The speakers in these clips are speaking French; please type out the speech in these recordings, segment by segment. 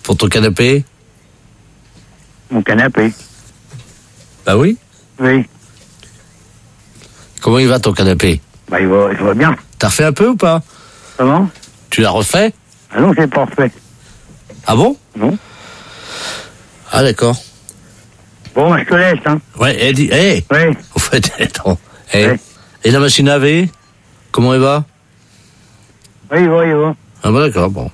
Pour ton canapé? Mon canapé. Bah oui. Oui. Comment il va ton canapé? Bah il va bien. T'as refait un peu ou pas? Comment? Tu l'as refait? Ah non, c'est pas refait. Ah bon? Non. Ah d'accord. Bon, je te laisse, hein. Ouais, elle dit, Oui. au fait, attends. Ouais. Et la machine à laver? Comment elle va? Oui, il va. Ah bah d'accord, bon.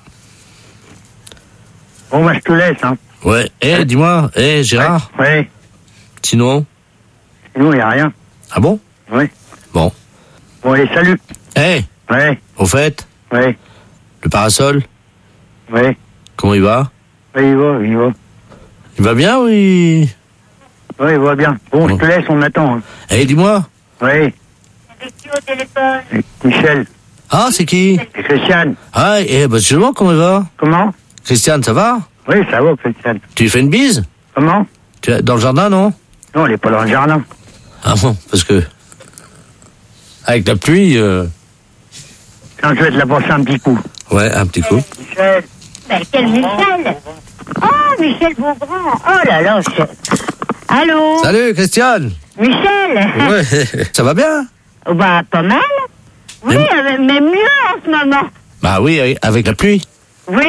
Bon, bah je te laisse, hein. Ouais, dis-moi, Gérard? Oui. Sinon? Sinon, il n'y a rien. Ah bon? Oui. Bon. Bon, allez, salut. Oui. Au fait, Oui. le parasol, Oui. comment il va? Oui, il va. Il va bien ou il... Oui, il va bien. Bon, je te laisse, on attend. Hein. Dis-moi. Oui. C'est qui au téléphone? C'est Michel. Ah, c'est qui? C'est Christiane. Ah, justement, comment il va? Comment? Christiane, ça va? Oui, ça va, Christiane. Tu lui fais une bise? Comment? Tu es dans le jardin, non? Non, elle est pas dans le jardin. Ah bon, parce que... Avec la pluie... Quand je vais te la passer un petit coup. Ouais, un petit coup. Michel. Ben, quel Michel? Oh, Michel Beaugrand. Oh là là, allô? Salut, Christiane. Michel? Ouais, ça va bien? Bah, pas mal. Oui, mais mieux en ce moment. Bah oui, avec la pluie. Oui.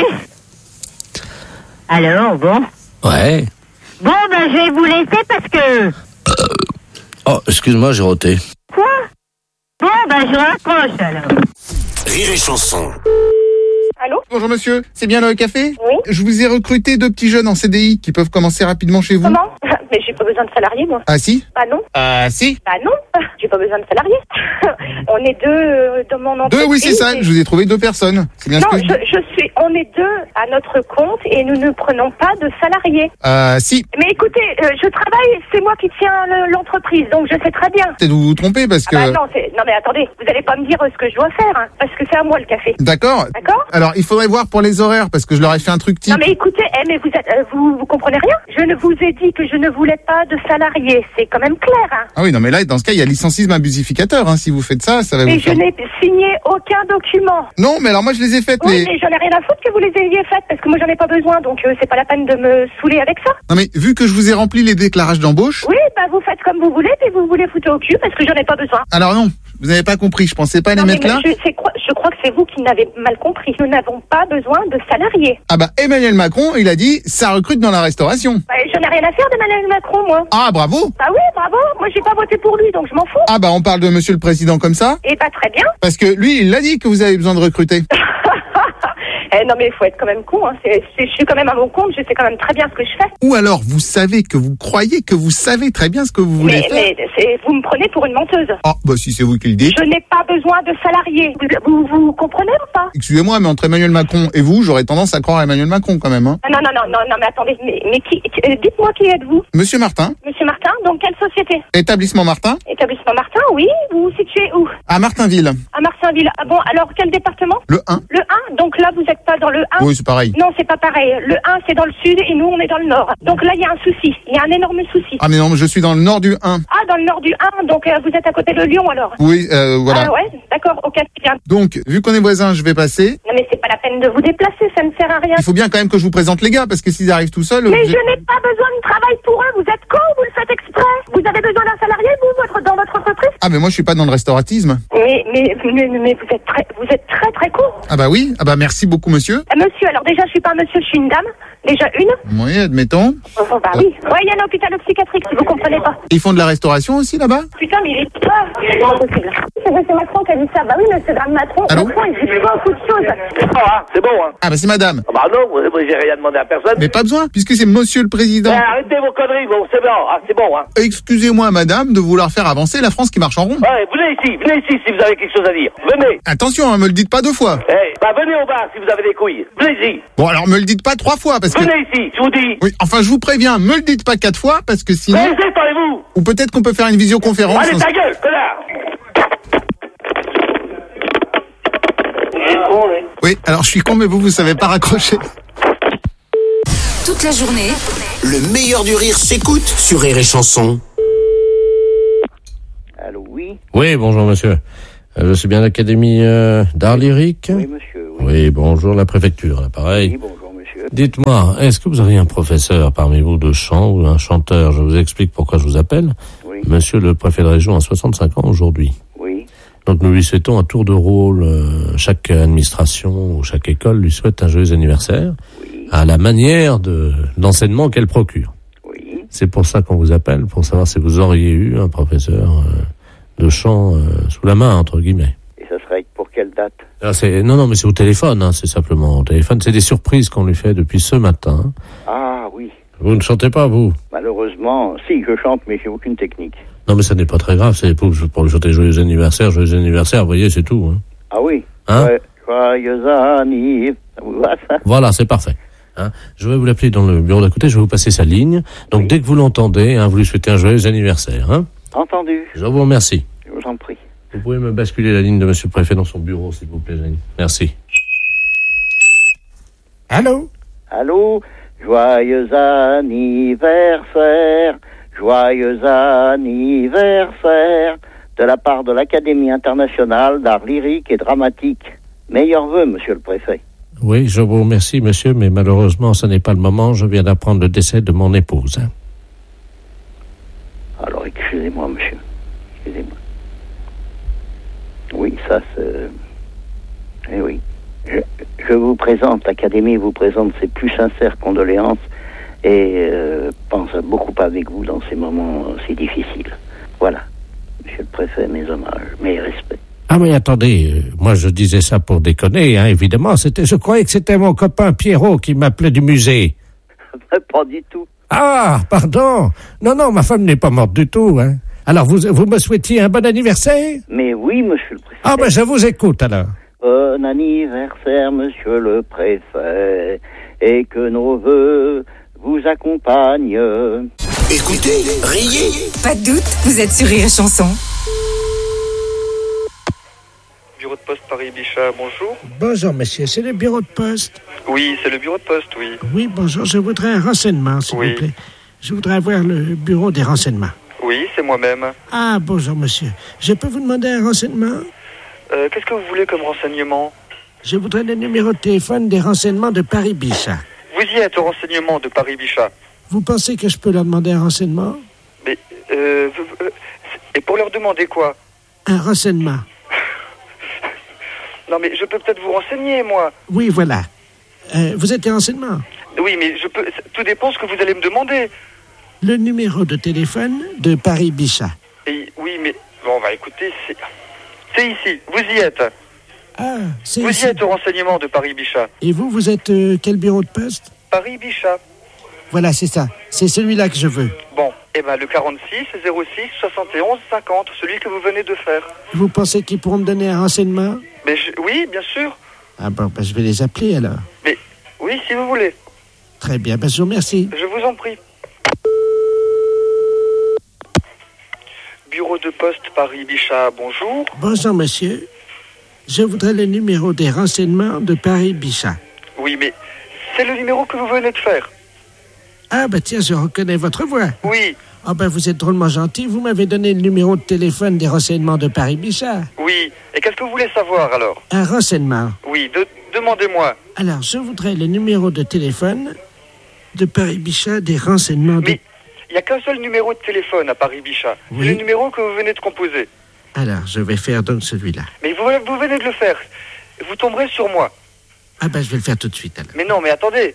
Alors, bon. Ouais. Bon, ben, je vais vous laisser parce que... Oh, excuse-moi, j'ai roté. Quoi? Bon, ben, je raccroche, alors. Rire et chanson. Allô? Bonjour monsieur, c'est bien le café? Oui. Je vous ai recruté 2 petits jeunes en CDI qui peuvent commencer rapidement chez vous. Comment? Mais j'ai pas besoin de salariés, moi. Ah si? Bah non. Ah si? Bah non. J'ai pas besoin de salariés. On est deux dans mon entreprise. 2, oui c'est ça, je vous ai trouvé 2 personnes. C'est bien Non, ce que on est 2 à notre compte et nous ne prenons pas de salariés. Ah si. Mais écoutez, je travaille, c'est moi qui tiens l'entreprise, donc je sais très bien. Peut-être vous vous trompez parce que... Ah bah non mais attendez, vous allez pas me dire ce que je dois faire, hein, parce que c'est à moi le café. D'accord. D'accord? Alors il faudrait voir pour les horaires parce que je leur ai fait un truc type. Non mais écoutez, mais vous comprenez rien? Je ne vous ai dit que je ne voulais pas de salariés, c'est quand même clair, hein. Ah oui, non mais là dans ce cas il y a licencisme abusificateur, hein. Si vous faites ça, ça va Mais vous faire... je n'ai signé aucun document. Non mais alors moi je les ai faites Oui, mais j'en ai rien à foutre que vous les ayez faites, parce que moi j'en ai pas besoin, donc c'est pas la peine de me saouler avec ça. Non mais vu que je vous ai rempli les déclarations d'embauche... Oui, bah vous faites comme vous voulez, puis vous voulez foutre au cul, parce que j'en ai pas besoin. Alors non, vous n'avez pas compris, je pensais pas les Non, mais mettre là. je crois que c'est vous qui n'avez mal compris. Nous n'avons pas besoin de salariés. Ah bah Emmanuel Macron, il a dit ça recrute dans la restauration. Bah, je n'ai rien à faire d'Emmanuel Macron, moi. Ah bravo. Bah oui, bravo. Moi j'ai pas voté pour lui, donc je m'en fous. Ah bah on parle de monsieur le président comme ça. Et bah très bien. Parce que lui, il l'a dit que vous avez besoin de recruter. Non mais il faut être quand même con, hein. Je suis quand même à mon compte, je sais quand même très bien ce que je fais. Ou alors vous savez que vous croyez que vous savez très bien ce que vous voulez faire. Mais vous me prenez pour une menteuse. Ah bah si c'est vous qui le dites. Je n'ai pas besoin de salariés. Vous comprenez ou pas? Excusez-moi, mais entre Emmanuel Macron et vous, j'aurais tendance à croire à Emmanuel Macron quand même. Hein. Non, mais attendez, mais dites-moi qui êtes-vous? Monsieur Martin. Monsieur Martin, donc quelle société? Établissement Martin. Établissement Martin, oui. Vous vous situez où? À Martinville. À Martinville. Ah bon, alors quel département? Le 1. Le 1, donc là vous n'êtes pas dans le 1? Oui, c'est pareil. Non, c'est pas pareil. Le 1 c'est dans le sud et nous on est dans le nord. Donc là il y a un souci, il y a un énorme souci. Ah mais non, je suis dans le nord du 1. Ah, dans le nord du 1, donc vous êtes à côté de Lyon alors? Oui, voilà. Ah ouais, d'accord, ok, c'est bien. Donc, vu qu'on est voisins, je vais passer. Non mais c'est pas la peine de vous déplacer, ça ne sert à rien. Il faut bien quand même que je vous présente les gars, parce que s'ils arrivent tout seuls... Mais je n'ai pas besoin de travail pour eux, vous êtes con, vous le faites exprès. Vous avez besoin d'un salarié, vous, dans votre entreprise? Ah mais moi je suis pas dans le restauratisme. Mais vous êtes très con. Ah bah oui, ah bah merci beaucoup monsieur. Monsieur, alors déjà je suis pas un monsieur, je suis une dame. Déjà une. Oui, admettons. Oh, bah oui. Ouais, il y a un hôpital psychiatrique, si vous comprenez pas. Ils font de la restauration aussi là-bas? Putain, mais il est pas. C'est pas possible. C'est monsieur Macron qui a dit ça. Bah oui, monsieur Macron. Allô? Macron, il dit beaucoup de choses. C'est bon, hein. Ah bah c'est madame. Ah bah non, j'ai rien demandé à personne. Mais pas besoin, puisque c'est monsieur le président. Arrêtez vos conneries, bon, c'est bon, c'est bon, hein. Excusez-moi madame de vouloir faire avancer la France qui marche en rond. Ouais, venez ici si vous avez quelque chose à dire. Venez. Attention, hein, me le dites pas 2 fois. Bah venez au bar si vous avez des couilles. Venez ici. Bon alors me le dites pas 3 fois parce que... Venez ici, je vous dis. Oui, enfin je vous préviens, me le dites pas 4 fois parce que sinon... Venez, parlez-vous. Ou peut-être qu'on peut faire une visioconférence. Allez, ta gueule, connard. Oui, alors je suis con mais vous savez pas raccrocher. Toute la journée, le meilleur du rire s'écoute sur Rire et Chanson. Allô, oui? Oui, bonjour monsieur. Je suis bien l'Académie d'art lyrique? Oui, monsieur. Oui, bonjour la préfecture, là, pareil. Oui, bonjour, monsieur. Dites-moi, est-ce que vous auriez un professeur parmi vous de chant ou un chanteur? Je vous explique pourquoi je vous appelle. Oui. Monsieur le préfet de région a 65 ans aujourd'hui. Oui. Donc nous lui souhaitons un tour de rôle. Chaque administration ou chaque école lui souhaite un joyeux anniversaire. Oui. À la manière de l'enseignement qu'elle procure. Oui. C'est pour ça qu'on vous appelle, pour savoir si vous auriez eu un professeur de chant sous la main, entre guillemets. Et ça serait pour quelle date? Non, mais c'est au téléphone, hein, c'est simplement au téléphone. C'est des surprises qu'on lui fait depuis ce matin. Ah oui. Vous ne chantez pas, vous? Malheureusement, si, je chante, mais j'ai aucune technique. Non, mais ça n'est pas très grave, c'est pour lui chanter joyeux anniversaire, vous voyez, c'est tout. Hein. Ah oui. Hein? Ouais, joyeux anniversaire. Ça vous va, ça? Voilà, c'est parfait. Hein, je vais vous l'appeler dans le bureau d'à côté, je vais vous passer sa ligne. Donc dès que vous l'entendez, hein, vous lui souhaitez un joyeux anniversaire. Hein. Entendu. Je vous remercie. Je vous en prie. Vous pouvez me basculer la ligne de monsieur le préfet dans son bureau, s'il vous plaît, Jenny. Merci. Allô? Allô? Joyeux anniversaire. Joyeux anniversaire. De la part de l'Académie internationale d'art lyrique et dramatique. Meilleurs vœux, monsieur le préfet. Oui, je vous remercie, monsieur, mais malheureusement, ce n'est pas le moment. Je viens d'apprendre le décès de mon épouse. Hein. Alors, excusez-moi, monsieur. Excusez-moi. Oui, ça, c'est... Eh oui. Je vous présente, l'Académie vous présente ses plus sincères condoléances et pense beaucoup avec vous dans ces moments si difficiles. Voilà. Monsieur le préfet, mes hommages, mes respects. Ah mais attendez, moi je disais ça pour déconner, hein, évidemment. Je croyais que c'était mon copain Pierrot qui m'appelait du musée. Pas du tout. Ah, pardon. Non, ma femme n'est pas morte du tout, hein. Alors vous me souhaitiez un bon anniversaire? Mais oui, monsieur le préfet. Ah ben je vous écoute alors. Bon anniversaire, monsieur le préfet, et que nos vœux vous accompagnent. Écoutez, riez. Pas de doute, vous êtes sur Rire et Chanson. Bureau de poste Paris-Bichat, bonjour. Bonjour monsieur, c'est le bureau de poste. Oui, c'est le bureau de poste, oui. Oui, bonjour, je voudrais un renseignement, s'il vous plaît. Je voudrais avoir le bureau des renseignements. Oui, c'est moi-même. Ah, bonjour monsieur. Je peux vous demander un renseignement? Qu'est-ce que vous voulez comme renseignement? Je voudrais le numéro de téléphone des renseignements de Paris-Bichat. Vous y êtes au renseignement de Paris-Bichat. Vous pensez que je peux leur demander un renseignement? Mais, et pour leur demander quoi? Un renseignement. Non, mais je peux peut-être vous renseigner, moi. Oui, voilà. Vous êtes des renseignements? Oui, mais je peux... Tout dépend ce que vous allez me demander. Le numéro de téléphone de Paris-Bichat. Oui, mais... Bon, bah écoutez, c'est ici. Vous y êtes. Ah, c'est vous ici. Y êtes au renseignement de Paris-Bichat. Et vous êtes quel bureau de poste? Paris-Bichat. Voilà, c'est ça. C'est celui-là que je veux. Bon, eh ben le 46 06 71 50, celui que vous venez de faire. Vous pensez qu'ils pourront me donner un renseignement? Mais oui, bien sûr. Ah bon, ben je vais les appeler alors. Mais oui, si vous voulez. Très bien, ben je vous remercie. Je vous en prie. Bureau de poste Paris-Bichat, bonjour. Bonjour monsieur. Je voudrais le numéro des renseignements de Paris-Bichat. Oui, mais c'est le numéro que vous venez de faire. Ah ben tiens, je reconnais votre voix. Oui. Ah ben vous êtes drôlement gentil, vous m'avez donné le numéro de téléphone des renseignements de Paris-Bichat. Oui, et qu'est-ce que vous voulez savoir alors? Un renseignement. Oui, demandez-moi. Alors, je voudrais le numéro de téléphone de Paris-Bichat des renseignements de... Mais il n'y a qu'un seul numéro de téléphone à Paris-Bichat. Oui. C'est le numéro que vous venez de composer. Alors, je vais faire donc celui-là. Mais vous venez de le faire. Vous tomberez sur moi. Ah ben, je vais le faire tout de suite alors. Mais non, mais attendez.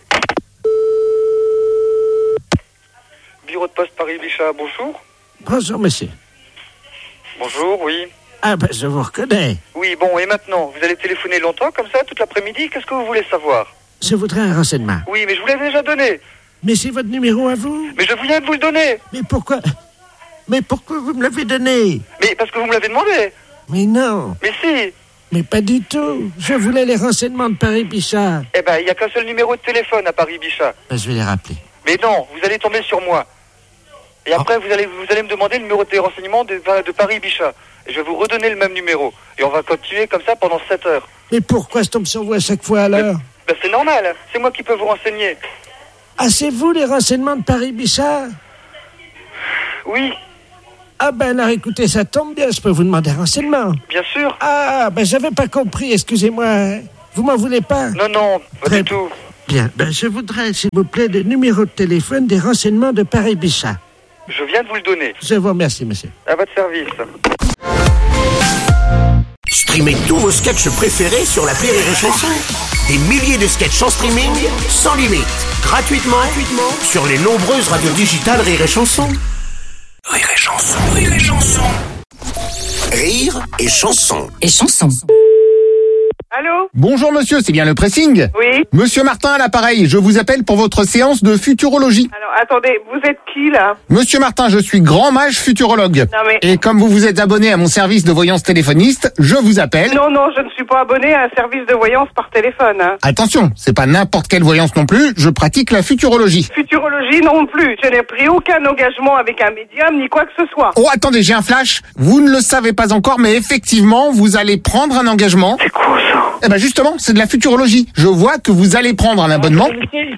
Bureau de poste Paris-Bichat, bonjour. Bonjour, monsieur. Bonjour, oui. Ah ben, je vous reconnais. Oui, bon, et maintenant, vous allez téléphoner longtemps, comme ça, toute l'après-midi? Qu'est-ce que vous voulez savoir? Je voudrais un renseignement. Oui, mais je vous l'ai déjà donné. Mais c'est votre numéro à vous? Mais je viens de vous le donner. Mais pourquoi vous me l'avez donné? Mais parce que vous me l'avez demandé. Mais non. Mais si. Mais pas du tout. Je voulais les renseignements de Paris-Bichat. Eh ben, il n'y a qu'un seul numéro de téléphone à Paris-Bichat. Ben, je vais les rappeler. Mais non, vous allez tomber sur moi. Et après, vous allez me demander le numéro de renseignement de Paris-Bichat. Et je vais vous redonner le même numéro. Et on va continuer comme ça pendant 7 heures. Mais pourquoi je tombe sur vous à chaque fois alors? Ben, c'est normal. C'est moi qui peux vous renseigner. Ah, c'est vous les renseignements de Paris-Bichat? Oui. Ah ben alors écoutez, ça tombe bien, je peux vous demander un renseignement. Bien sûr. Ah ben j'avais pas compris, excusez-moi. Vous m'en voulez pas? Non, pas du tout. Bien, je voudrais, s'il vous plaît, le numéro de téléphone des renseignements de Paris-Bichat. Je viens de vous le donner. Je vous remercie, monsieur. À votre service. Streamez tous vos sketchs préférés sur l'appli Rire et Chanson. Des milliers de sketchs en streaming, sans limite, gratuitement sur les nombreuses radios digitales Rire et Chanson. Rire et Chanson, Rire et Chanson. Rire et Chanson. Et chanson. Allô ? Bonjour monsieur, c'est bien le pressing ? Oui. Monsieur Martin à l'appareil, je vous appelle pour votre séance de futurologie. Alors, attendez, vous êtes qui, là ? Monsieur Martin, je suis grand mage futurologue. Non, mais... Et comme vous vous êtes abonné à mon service de voyance téléphoniste, je vous appelle... Non, je ne suis pas abonné à un service de voyance par téléphone. Hein. Attention, c'est pas n'importe quelle voyance non plus, je pratique la futurologie. Futurologie non plus, je n'ai pris aucun engagement avec un médium ni quoi que ce soit. Oh, attendez, j'ai un flash. Vous ne le savez pas encore, mais effectivement, vous allez prendre un engagement. C'est quoi ça ? Eh ben justement, c'est de la futurologie. Je vois que vous allez prendre un abonnement. Allô ?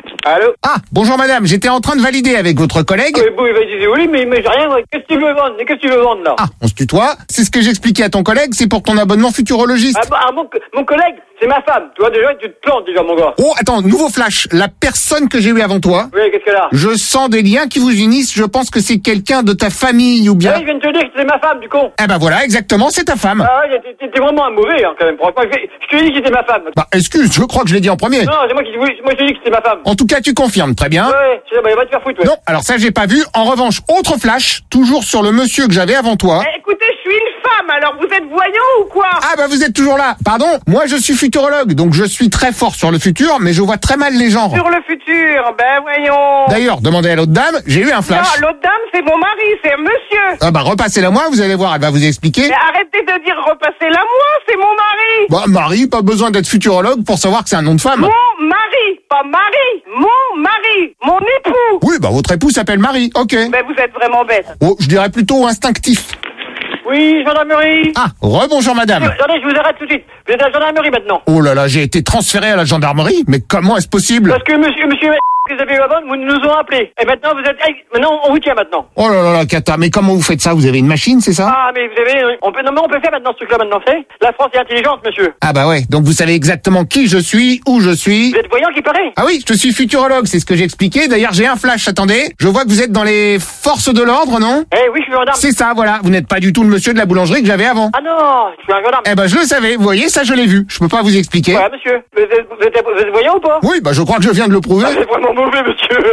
Ah, bonjour madame, j'étais en train de valider avec votre collègue. Oui, bon, il va dire oui, mais j'ai rien. Qu'est-ce que tu veux vendre ? Qu'est-ce que tu veux vendre, là ? Ah, on se tutoie. C'est ce que j'expliquais à ton collègue, c'est pour ton abonnement futurologiste. Mon collègue, c'est ma femme. Tu vois, déjà, tu te plantes, déjà, mon gars. Oh, attends, nouveau flash. La personne que j'ai eue avant toi. Oui, qu'est-ce qu'elle a ? Je sens des liens qui vous unissent. Je pense que c'est quelqu'un de ta famille ou bien... Ah, il vient de te dire que c'est ma femme, du con. Eh ben voilà, exactement, c'est ta femme. Ah ouais, t'es vraiment un mauvais, hein, quand même. Je te dis que c'était ma femme. Bah, excuse, je crois que je l'ai dit en premier. Non, c'est moi qui te dis que c'était ma femme. En tout cas, tu confirmes, très bien. Ouais, va te faire foutre, ouais. Non, alors ça, j'ai pas vu. En revanche, autre flash, toujours sur le monsieur que j'avais avant toi. Écoutez, je suis une femme, alors vous êtes voyant ou quoi ? Ah bah vous êtes toujours là. Pardon, moi je suis futurologue, donc je suis très fort sur le futur, mais je vois très mal les genres. Sur le futur, ben voyons. D'ailleurs, demandez à l'autre dame, j'ai eu un flash. Non, l'autre dame, c'est mon mari, c'est un monsieur. Ah bah repassez-la moi, vous allez voir, elle va vous expliquer. Mais arrêtez de dire repassez-la moi, c'est mon mari. Bah Marie, pas besoin d'être futurologue pour savoir que c'est un nom de femme. Mon mari, pas Marie, mon mari, mon époux. Oui, bah votre époux s'appelle Marie, ok. Mais vous êtes vraiment bête. Oh, je dirais plutôt instinctif. Oui, gendarmerie. Ah, rebonjour madame. Attendez, je vous arrête tout de suite. Vous êtes à la gendarmerie maintenant. Oh là là, j'ai été transféré à la gendarmerie, mais comment est-ce possible? Parce que monsieur, que vous avez eu avant, vous nous ont appelés. Et maintenant, maintenant, on vous tient maintenant. Oh là là là, Kata, mais comment vous faites ça? Vous avez une machine, c'est ça? Ah, mais vous avez, on peut faire maintenant ce truc-là maintenant, c'est? La France est intelligente, monsieur. Ah bah ouais, donc vous savez exactement qui je suis, où je suis. Vous êtes voyant qui paraît? Ah oui, je suis futurologue, c'est ce que j'ai expliqué. D'ailleurs, j'ai un flash, attendez. Je vois que vous êtes dans les forces de l'ordre, non? Eh oui, je suis gendarme. C'est ça, voilà. Vous n'êtes pas du tout le monsieur de la boulangerie que j'avais avant. Ah non, je suis un gendarme. Eh ben, je le savais, vous voyez, ça je l'ai vu. Je peux pas vous expliquer. Voilà, monsieur. Vous êtes voyant ou pas? Oui, bah je crois que je viens de le prouver. Ah, c'est vraiment mauvais, monsieur.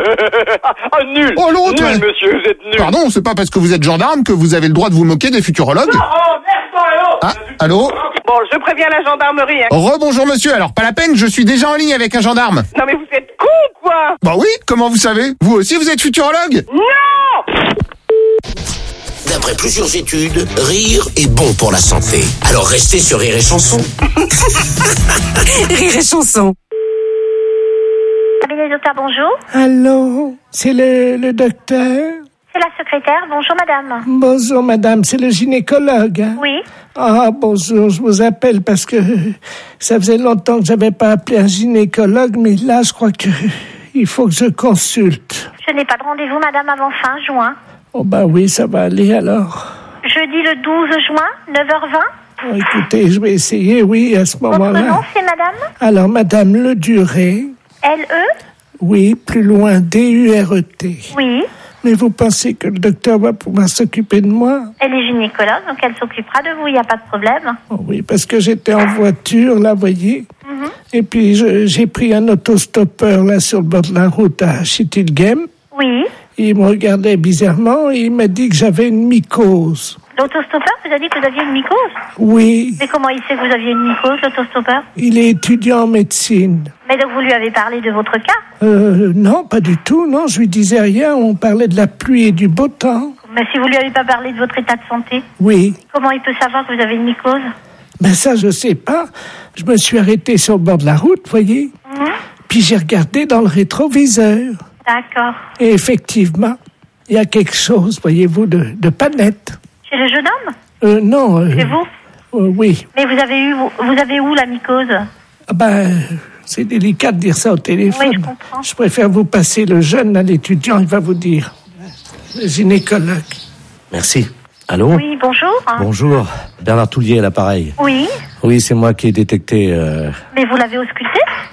Ah, nul. Oh, l'autre. Nul, monsieur, vous êtes nul. Pardon, c'est pas parce que vous êtes gendarme que vous avez le droit de vous moquer des futurologues. Oh, merde, Ah, allô? Bon, je préviens la gendarmerie. Hein. Rebonjour monsieur, alors pas la peine, je suis déjà en ligne avec un gendarme. Non mais vous êtes con quoi? Bah oui, comment vous savez? Vous aussi vous êtes futurologue? Non! D'après plusieurs études, rire est bon pour la santé. Alors restez sur Rire et Chanson. Rire et Chanson. Cabinet docteur, bonjour. Allô, c'est le docteur? C'est la secrétaire. Bonjour, madame. Bonjour, madame, c'est le gynécologue. Hein? Oui. Ah, bonjour, je vous appelle parce que ça faisait longtemps que j'avais pas appelé un gynécologue, mais là, je crois que il faut que je consulte. Je n'ai pas de rendez-vous, madame, avant fin juin. Oh, bah oui, ça va aller alors. Jeudi le 12 juin, 9h20. Oh, écoutez, je vais essayer, oui, à ce moment-là. Votre nom, c'est madame? Alors, madame Le Duré. L-E? Oui, plus loin, D-U-R-E-T. Oui. Mais vous pensez que le docteur va pouvoir s'occuper de moi? Elle est gynécologue, donc elle s'occupera de vous, il n'y a pas de problème. Oh oui, parce que j'étais en voiture, là, voyez. Et puis, j'ai pris un autostoppeur, là, sur le bord de la route à Schittilgem. Oui. Il me regardait bizarrement et il m'a dit que j'avais une mycose. L'autostoppeur vous a dit que vous aviez une mycose? Oui. Mais comment il sait que vous aviez une mycose, l'autostoppeur? Il est étudiant en médecine. Mais donc vous lui avez parlé de votre cas? Non, pas du tout, non, je lui disais rien, on parlait de la pluie et du beau temps. Mais si vous lui avez pas parlé de votre état de santé? Oui. Comment il peut savoir que vous avez une mycose? Ben ça, je sais pas. Je me suis arrêté sur le bord de la route, voyez. Puis j'ai regardé dans le rétroviseur. D'accord. Et effectivement, il y a quelque chose, voyez-vous, de pas net. Chez le jeune homme? Non. Chez vous? Oui. Mais vous avez où la mycose? Ah ben, c'est délicat de dire ça au téléphone. Oui, je comprends. Je préfère vous passer le jeune à l'étudiant, il va vous dire. Le gynécologue. Merci. Allô? Oui, bonjour. Bonjour. Bernard Toulier à l'appareil. Oui. Oui, c'est moi qui ai détecté... Mais vous l'avez ausculté?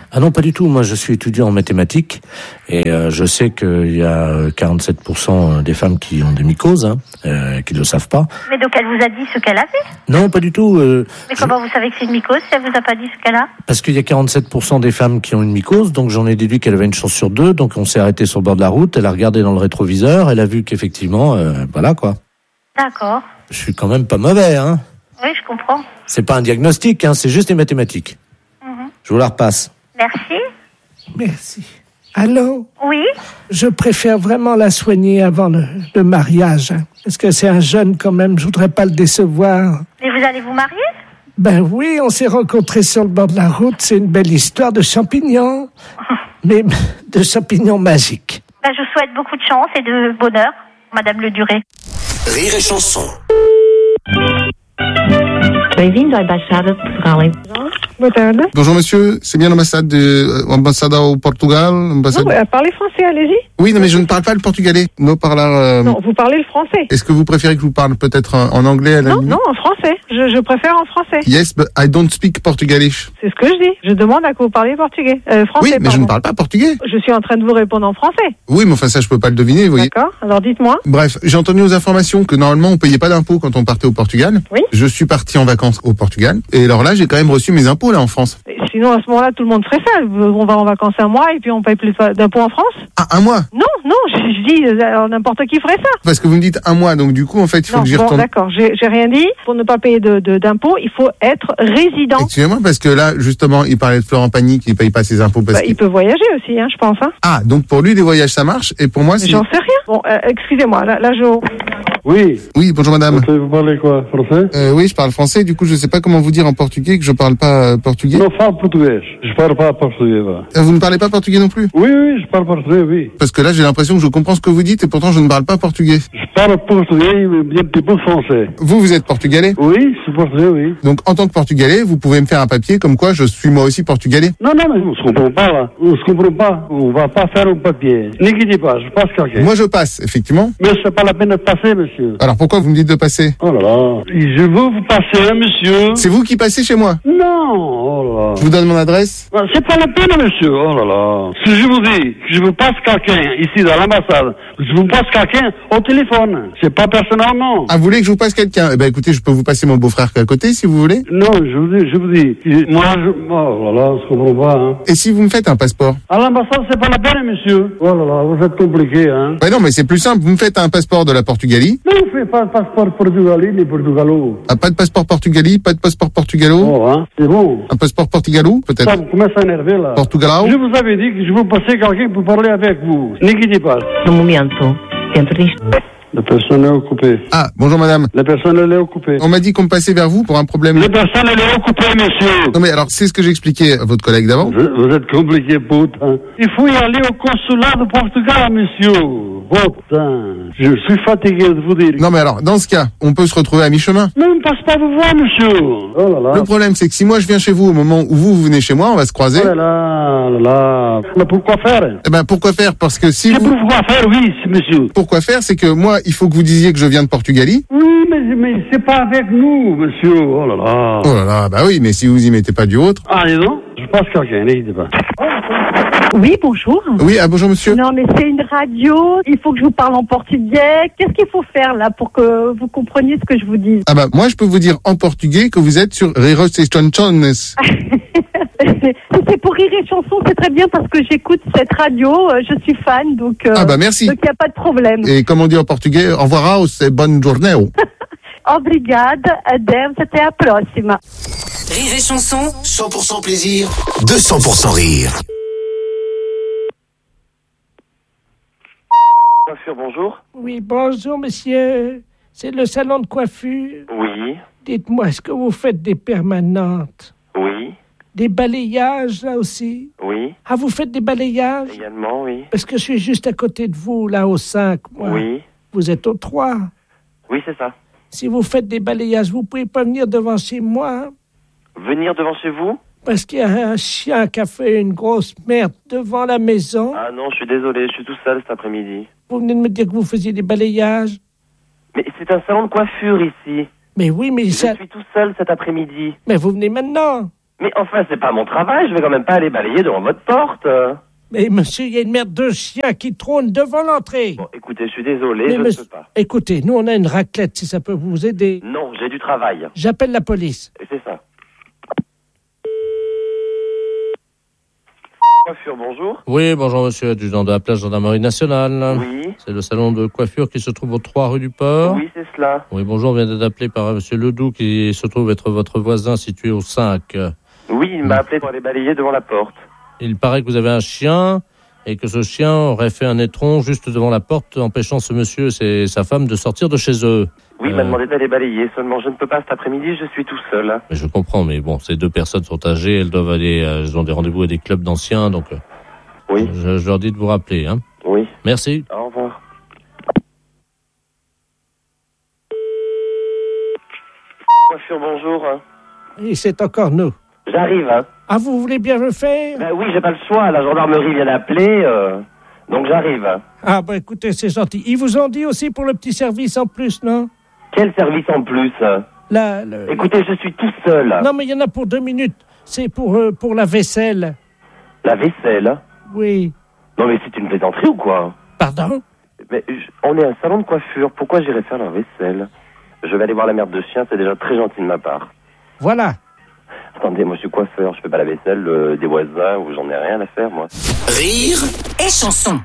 Ah non, pas du tout. Moi, je suis étudiant en mathématiques et je sais qu'il y a 47% des femmes qui ont des mycoses, qui ne le savent pas. Mais donc elle vous a dit ce qu'elle avait? Non, pas du tout. Mais comment vous savez que c'est une mycose si elle vous a pas dit ce qu'elle a? Parce qu'il y a 47% des femmes qui ont une mycose, donc j'en ai déduit qu'elle avait une chance sur 2. Donc on s'est arrêté sur le bord de la route, elle a regardé dans le rétroviseur, elle a vu qu'effectivement, voilà quoi. D'accord. Je suis quand même pas mauvais, hein. Oui, je comprends. C'est pas un diagnostic, hein, c'est juste des mathématiques. Je vous la repasse. Merci. Merci. Allô? Oui? Je préfère vraiment la soigner avant le mariage. Parce que c'est un jeune quand même, je voudrais pas le décevoir. Mais vous allez vous marier? Ben oui, on s'est rencontrés sur le bord de la route, c'est une belle histoire de champignons. Mais de champignons magiques. Ben, je vous souhaite beaucoup de chance et de bonheur, Madame Le Duré. Rire et chanson. Bem-vindo à Embaixada de Portugal. Boa tarde. Bonjour monsieur, c'est bien l'ambassade au Portugal, ambassade... Non, parlez français, allez-y. Oui, non mais je ne parle pas le portugais. Non, vous parlez le français. Est-ce que vous préférez que je vous parle peut-être en anglais à la limite? Non, en français. Je préfère en français. Yes, but I don't speak Portugalish. C'est ce que je dis. Je demande à que vous parliez portugais. Français, oui, mais pardon. je ne parle pas portugais. Je suis en train de vous répondre en français. Oui, mais enfin ça, je peux pas le deviner, vous voyez. D'accord, alors dites-moi. Bref, j'ai entendu aux informations que normalement on payait pas d'impôts quand on partait au Portugal. Oui. Je suis parti en vacances au Portugal. Et alors là, j'ai quand même reçu mes impôts là en France. Sinon, à ce moment-là, tout le monde ferait ça. On va en vacances un mois et puis on paye plus d'impôts en France. Ah, un mois? Non, je dis n'importe qui ferait ça. Parce que vous me dites un mois, donc du coup, en fait, il faut que j'y retourne. D'accord, j'ai rien dit. Pour ne pas payer d'impôts, il faut être résident. Excusez-moi, parce que là, justement, il parlait de Florent Pagny qui paye pas ses impôts parce il peut voyager aussi, je pense. Ah, donc pour lui, les voyages, ça marche, et pour moi, c'est... J'en sais rien. Bon, excusez-moi, là, je... Oui. Oui, bonjour madame. Vous parlez quoi, français? Oui, je parle français, du coup, je sais pas comment vous dire en portugais que je parle pas portugais. Non, je parle portugais. Je parle pas portugais, là. Vous ne parlez pas portugais non plus? Oui, je parle portugais, oui. Parce que là, j'ai l'impression que je comprends ce que vous dites et pourtant je ne parle pas portugais. Je parle portugais, mais un petit peu français. Vous êtes portugais? Oui, je suis portugais, oui. Donc, en tant que portugais, vous pouvez me faire un papier comme quoi je suis moi aussi portugais? Non, mais on se comprend pas, là. On se comprend pas. On va pas faire un papier. N'inquiétez pas, je passe quelqu'un. Moi, je passe, effectivement. Mais c'est pas la peine de passer, monsieur. Alors, pourquoi vous me dites de passer? Oh là là. Je veux vous passer, monsieur. C'est vous qui passez chez moi? Non, oh là là. Je vous donne mon adresse? C'est pas la peine, monsieur. Oh là là. Si je vous dis que je vous passe quelqu'un ici dans l'ambassade, je vous passe quelqu'un au téléphone. C'est pas personnellement. Ah, vous voulez que je vous passe quelqu'un? Eh ben, écoutez, je peux vous passer mon beau-frère qui est à côté, si vous voulez. Non, je vous dis. Moi, oh là là, je comprends pas, hein. Et si vous me faites un passeport? À l'ambassade, c'est pas la peine, monsieur. Oh là là, vous êtes compliqué, hein. Ben non, mais c'est plus simple. Vous me faites un passeport de la Portugalie. Non, je fais pas de passeport portugalais ni portugalo. Ah, pas de passeport Portugalie, pas de passeport portugalo? Oh, hein, c'est bon. Un passeport portugalo, peut-être? Ça vous commence à énerver, là. Portugalao? Je vous avais dit que je vous passais quelqu'un pour parler avec vous. N'inquiétez pas. No momento, dentro disto. La personne est occupée. Ah, bonjour madame. La personne, elle est occupée. On m'a dit qu'on me passait vers vous pour un problème. La personne, elle est occupée, monsieur. Non mais alors, c'est ce que j'expliquais à votre collègue d'avant. Vous êtes compliqué, putain. Il faut y aller au consulat de Portugal, monsieur. Putain. Je suis fatigué de vous dire. Non mais alors, dans ce cas, on peut se retrouver à mi-chemin. Mais on ne passe pas vous voir, monsieur. Oh là là. Le problème, c'est que si moi je viens chez vous au moment où vous venez chez moi, on va se croiser. Oh là là. Mais pourquoi faire? Eh ben, pourquoi faire? Parce que si vous... Pourquoi faire, oui, monsieur. Pourquoi faire? C'est que moi, il faut que vous disiez que je viens de Portugalie. Oui, mais c'est pas avec nous, monsieur. Oh là là. Oh là là, bah oui, mais si vous y mettez pas du autre. Ah, dis donc, je passe quelqu'un, n'hésitez pas. Oui, bonjour. Oui, bonjour monsieur. Non, mais c'est une radio, il faut que je vous parle en portugais. Qu'est-ce qu'il faut faire là pour que vous compreniez ce que je vous dis? Ah bah, moi je peux vous dire en portugais que vous êtes sur Riros et Chanchones. C'est pour Rire et Chanson, c'est très bien parce que j'écoute cette radio, je suis fan, donc... ah bah merci. Donc il n'y a pas de problème. Et comme on dit en portugais, au revoir, c'est bonne journée. Obrigada, adeus, até a próxima. Rire et Chanson, 100% plaisir, 200% rire. Coiffure, bonjour. Oui, bonjour monsieur. C'est le salon de coiffure. Oui. Dites-moi, est-ce que vous faites des permanentes? Oui. Des balayages, là aussi? Oui. Ah, vous faites des balayages? Également, oui. Parce que je suis juste à côté de vous, là, au 5, moi. Oui. Vous êtes au 3. Oui, c'est ça. Si vous faites des balayages, vous pouvez pas venir devant chez moi? Hein? Venir devant chez vous? Parce qu'il y a un chien qui a fait une grosse merde devant la maison. Ah non, je suis désolé, je suis tout seul cet après-midi. Vous venez de me dire que vous faisiez des balayages? Mais c'est un salon de coiffure ici. Mais oui, mais je suis tout seul cet après-midi. Mais vous venez maintenant? Mais enfin, c'est pas mon travail, je vais quand même pas aller balayer devant votre porte. Mais monsieur, il y a une merde de chien qui trône devant l'entrée. Bon, écoutez, je suis désolé, Mais je ne peux pas. Écoutez, nous on a une raclette, si ça peut vous aider. Non, j'ai du travail. J'appelle la police. Et c'est ça. Coiffure, bonjour. Oui, bonjour monsieur, adjudant de la plage gendarmerie nationale. Oui. C'est le salon de coiffure qui se trouve au 3 rue du Port. Oui, c'est cela. Oui, bonjour, on vient d'être appelé par monsieur Ledoux qui se trouve être votre voisin situé au 5. Oui, il m'a appelé pour aller balayer devant la porte. Il paraît que vous avez un chien et que ce chien aurait fait un étron juste devant la porte, empêchant ce monsieur et sa femme de sortir de chez eux. Oui, il m'a demandé d'aller balayer, seulement je ne peux pas cet après-midi, je suis tout seul. Mais je comprends, mais bon, ces deux personnes sont âgées, elles doivent aller, elles ont des rendez-vous à des clubs d'anciens, donc oui. Je leur dis de vous rappeler. Hein. Oui. Merci. Au revoir. Coiffure, bonjour. Et c'est encore nous. J'arrive, hein. Ah, vous voulez bien le faire? Ben oui, j'ai pas le choix, la gendarmerie vient d'appeler, donc j'arrive. Ah, bah écoutez, c'est gentil. Ils vous ont dit aussi pour le petit service en plus, non? Quel service en plus? Écoutez, je suis tout seul. Non, mais il y en a pour 2 minutes. C'est pour la vaisselle. La vaisselle? Oui. Non, mais c'est une plaisanterie ou quoi? Pardon? Mais on est un salon de coiffure, pourquoi j'irais faire la vaisselle? Je vais aller voir la merde de chien, c'est déjà très gentil de ma part. Voilà. Attendez, moi je suis coiffeur, je fais pas la vaisselle des voisins ou j'en ai rien à faire, moi. Rire et chanson.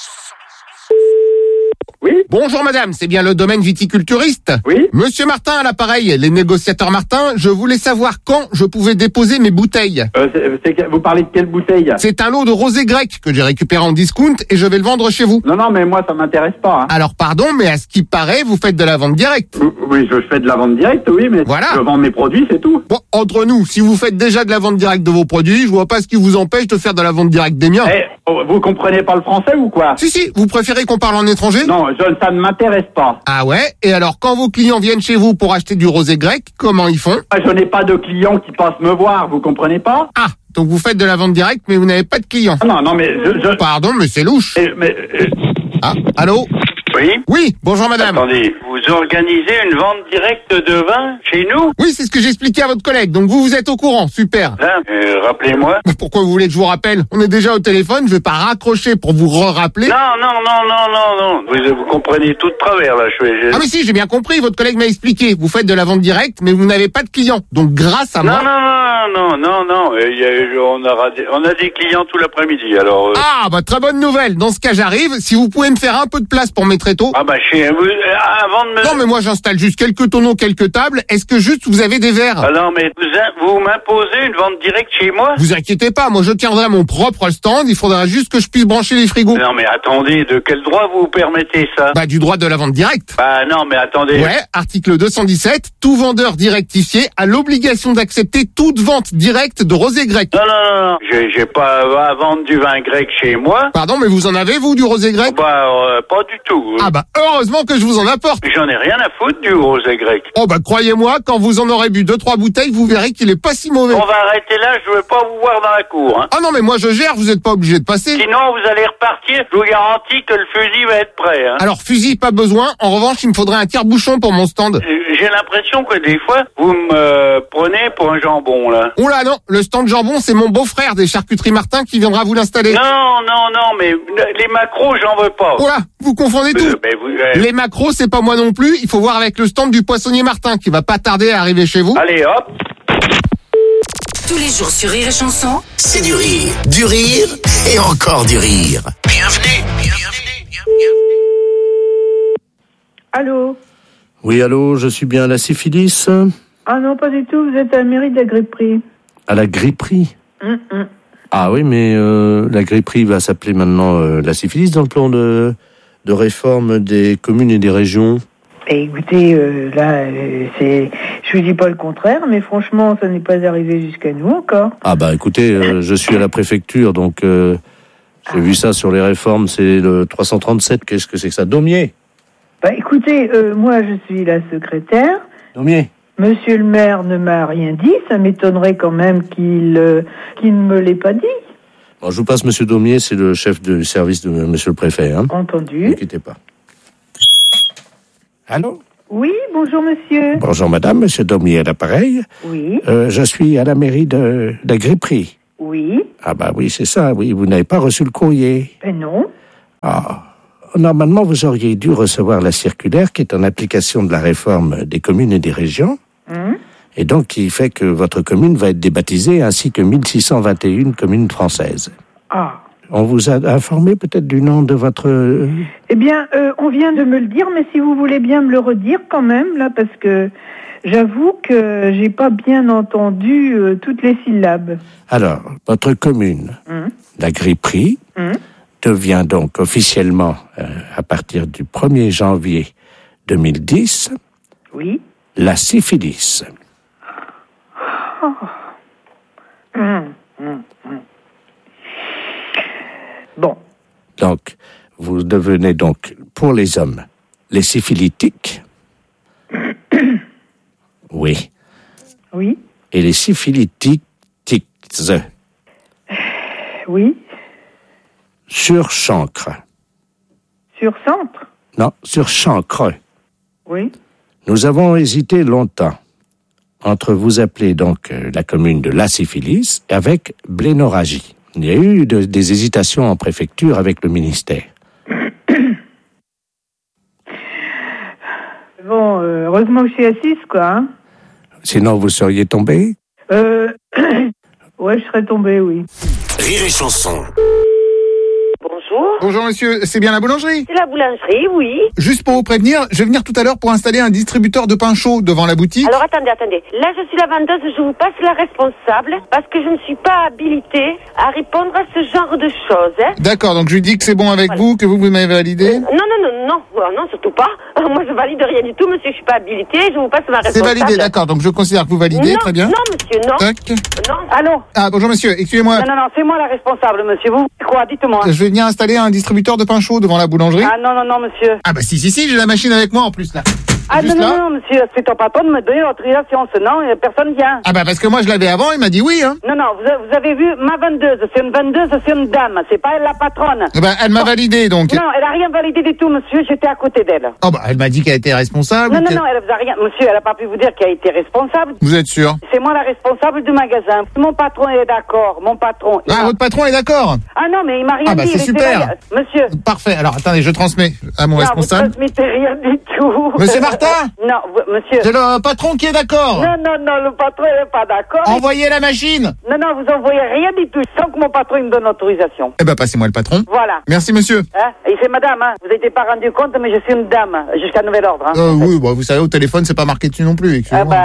Oui. Bonjour madame, c'est bien le domaine viticulturiste? Oui. Monsieur Martin à l'appareil, les négociateurs Martin, je voulais savoir quand je pouvais déposer mes bouteilles. Vous parlez de quelle bouteille? C'est un lot de rosé grec que j'ai récupéré en discount et je vais le vendre chez vous. Non, mais moi ça m'intéresse pas. Hein. Alors pardon, mais à ce qui paraît, vous faites de la vente directe. Oui, je fais de la vente directe, oui, mais voilà. Je vends mes produits, c'est tout. Bon, entre nous, si vous faites déjà de la vente directe de vos produits, je vois pas ce qui vous empêche de faire de la vente directe des miens. Vous comprenez pas le français ou quoi? Si, vous préférez qu'on parle en étranger? Non, ça ne m'intéresse pas. Ah ouais? Et alors, quand vos clients viennent chez vous pour acheter du rosé grec, comment ils font? Je n'ai pas de clients qui passent me voir, vous comprenez pas? Ah, donc vous faites de la vente directe, mais vous n'avez pas de clients. Non, mais Pardon, mais c'est louche. Ah, allô? Oui. Oui, bonjour madame. Attendez, vous organisez une vente directe de vin chez nous? Oui, c'est ce que j'expliquais à votre collègue, donc vous êtes au courant, super. Rappelez-moi. Mais pourquoi vous voulez que je vous rappelle? On est déjà au téléphone, je vais pas raccrocher pour vous rappeler. Non. Vous comprenez tout de travers, là. Ah mais si, j'ai bien compris, votre collègue m'a expliqué. Vous faites de la vente directe, mais vous n'avez pas de clients. Donc grâce à moi... Non. On a des clients tout l'après-midi, alors... Ah, bah très bonne nouvelle. Dans ce cas, j'arrive. Si vous pouvez me faire un peu de place pour mes tréteaux... Ah bah, avant de me... Non, mais moi, j'installe juste quelques tonneaux, quelques tables. Est-ce que juste vous avez des verres? Ah non, mais vous m'imposez une vente directe chez moi? Vous inquiétez pas, moi, je tiendrai mon propre stand. Il faudra juste que je puisse brancher les frigos. Non, mais attendez, de quel droit vous permettez ça? Bah, du droit de la vente directe. Bah non, mais attendez... Ouais, article 217, tout vendeur directifié a l'obligation d'accepter toute vente directe de rosé grec. Non. J'ai pas à vendre du vin grec chez moi. Pardon, mais vous en avez, vous, du rosé grec? Bah, pas du tout. Ah bah, heureusement que je vous en apporte. J'en ai rien à foutre du rosé grec. Oh bah, croyez-moi, quand vous en aurez bu 2-3 bouteilles, vous verrez qu'il est pas si mauvais. On va arrêter là, je veux pas vous voir dans la cour. Hein. Ah non, mais moi je gère, vous êtes pas obligé de passer. Sinon, vous allez repartir, je vous garantis que le fusil va être prêt. Hein. Alors, fusil, pas besoin. En revanche, il me faudrait un tire-bouchon pour mon stand. J'ai l'impression que des fois, vous me prenez pour un jambon, là. Oh là, non, le stand jambon, c'est mon beau-frère des charcuteries Martin qui viendra vous l'installer. Non, mais les macros, j'en veux pas. Oh là, vous confondez tout. Les macros, c'est pas moi non plus. Il faut voir avec le stand du poissonnier Martin qui va pas tarder à arriver chez vous. Allez, hop. Tous les jours sur Rire et Chanson, C'est du rire et encore du rire. Bienvenue. Allô? Oui, allô, je suis bien à la syphilis? Ah non, pas du tout, vous êtes à la mairie de la Gripperie. À la gripperie? Ah oui, mais la gripperie va s'appeler maintenant la syphilis dans le plan de réforme des communes et des régions. Et écoutez, je vous dis pas le contraire, mais franchement, ça n'est pas arrivé jusqu'à nous encore. Ah bah écoutez, je suis à la préfecture, donc j'ai vu ça sur les réformes, c'est le 337, qu'est-ce que c'est que ça? Daumier? Bah écoutez, moi je suis la secrétaire. Daumier? Monsieur le maire ne m'a rien dit, ça m'étonnerait quand même qu'il ne me l'ait pas dit. Bon, je vous passe Monsieur Daumier, c'est le chef du service de Monsieur le préfet. Hein. Entendu. N'inquiétez pas. Allô? Oui, bonjour monsieur. Bonjour madame, monsieur Daumier à l'appareil. Oui. Je suis à la mairie de la Gripperie. Oui. Ah bah oui, c'est ça, oui. Vous n'avez pas reçu le courrier. Non. Ah. Normalement, vous auriez dû recevoir la circulaire qui est en application de la réforme des communes et des régions. Et donc, qui fait que votre commune va être débaptisée, ainsi que 1621 communes françaises. Ah. On vous a informé peut-être du nom de votre... Eh bien, on vient de me le dire, mais si vous voulez bien me le redire quand même, là, parce que j'avoue que j'ai pas bien entendu toutes les syllabes. Alors, votre commune, la Gripperie, devient donc officiellement, à partir du 1er janvier 2010, oui, la syphilis. Bon. Donc, vous devenez donc, pour les hommes, les syphilitiques. Oui. Oui. Et les syphilitiques. Oui. Sur chancre. Sur centre? Non, sur chancre. Oui. Nous avons hésité longtemps entre vous appeler donc la commune de la syphilis avec blénorragie. Il y a eu des hésitations en préfecture avec le ministère. Bon, heureusement que je suis assise, quoi. Hein. Sinon, vous seriez tombé? Ouais, je serais tombé, oui. Rire et chanson. Bonjour. Bonjour monsieur, c'est bien la boulangerie? C'est la boulangerie, oui. Juste pour vous prévenir, je vais venir tout à l'heure pour installer un distributeur de pain chaud devant la boutique. Alors attendez. Là je suis la vendeuse, je vous passe la responsable parce que je ne suis pas habilitée à répondre à ce genre de choses. Hein. D'accord, donc je lui dis que c'est bon avec vous, que vous m'avez validé. Non, surtout pas. Moi je valide rien du tout, monsieur, je suis pas habilitée, je vous passe ma responsable. C'est validé, d'accord, donc je considère que vous validez, non, très bien. Non monsieur, non. Tac. Non. Allô? Ah bonjour monsieur, excusez-moi. Non, c'est moi la responsable, monsieur, vous quoi, dites-moi. Je vais venir installer un distributeur de pain chaud devant la boulangerie. Ah non, monsieur. Ah bah si, j'ai la machine avec moi en plus là. Ah non, monsieur, c'est ton patron de me donner l'autorisation, sinon personne vient. Ah bah parce que moi je l'avais avant, il m'a dit oui, hein. Non, vous avez vu ma vendeuse, c'est une vendeuse, c'est une dame, c'est pas elle la patronne. Eh ben, elle m'a validé donc. Non, elle a rien validé du tout, monsieur, j'étais à côté d'elle. Oh bah elle m'a dit qu'elle était responsable. Non, elle faisait rien, monsieur, elle a pas pu vous dire qu'elle a été responsable. Vous êtes sûr? C'est moi la responsable du magasin. Mon patron est d'accord, votre patron est d'accord? Ah non, mais il m'a rien dit. Ah bah c'est super. Monsieur. Parfait, alors attendez, je transmets à mon responsable. Vous transmettez rien du tout. Monsieur Martin? Non, monsieur. C'est le patron qui est d'accord. Non, le patron n'est pas d'accord. Envoyez la machine. Non, vous envoyez rien du tout, sans que mon patron me donne l'autorisation. Eh ben, passez-moi le patron. Voilà. Merci, monsieur. Hein? Et c'est madame, hein. Vous n'étiez pas rendu compte, mais je suis une dame, jusqu'à nouvel ordre. Hein. Oui, vous savez, au téléphone, c'est pas marqué dessus non plus.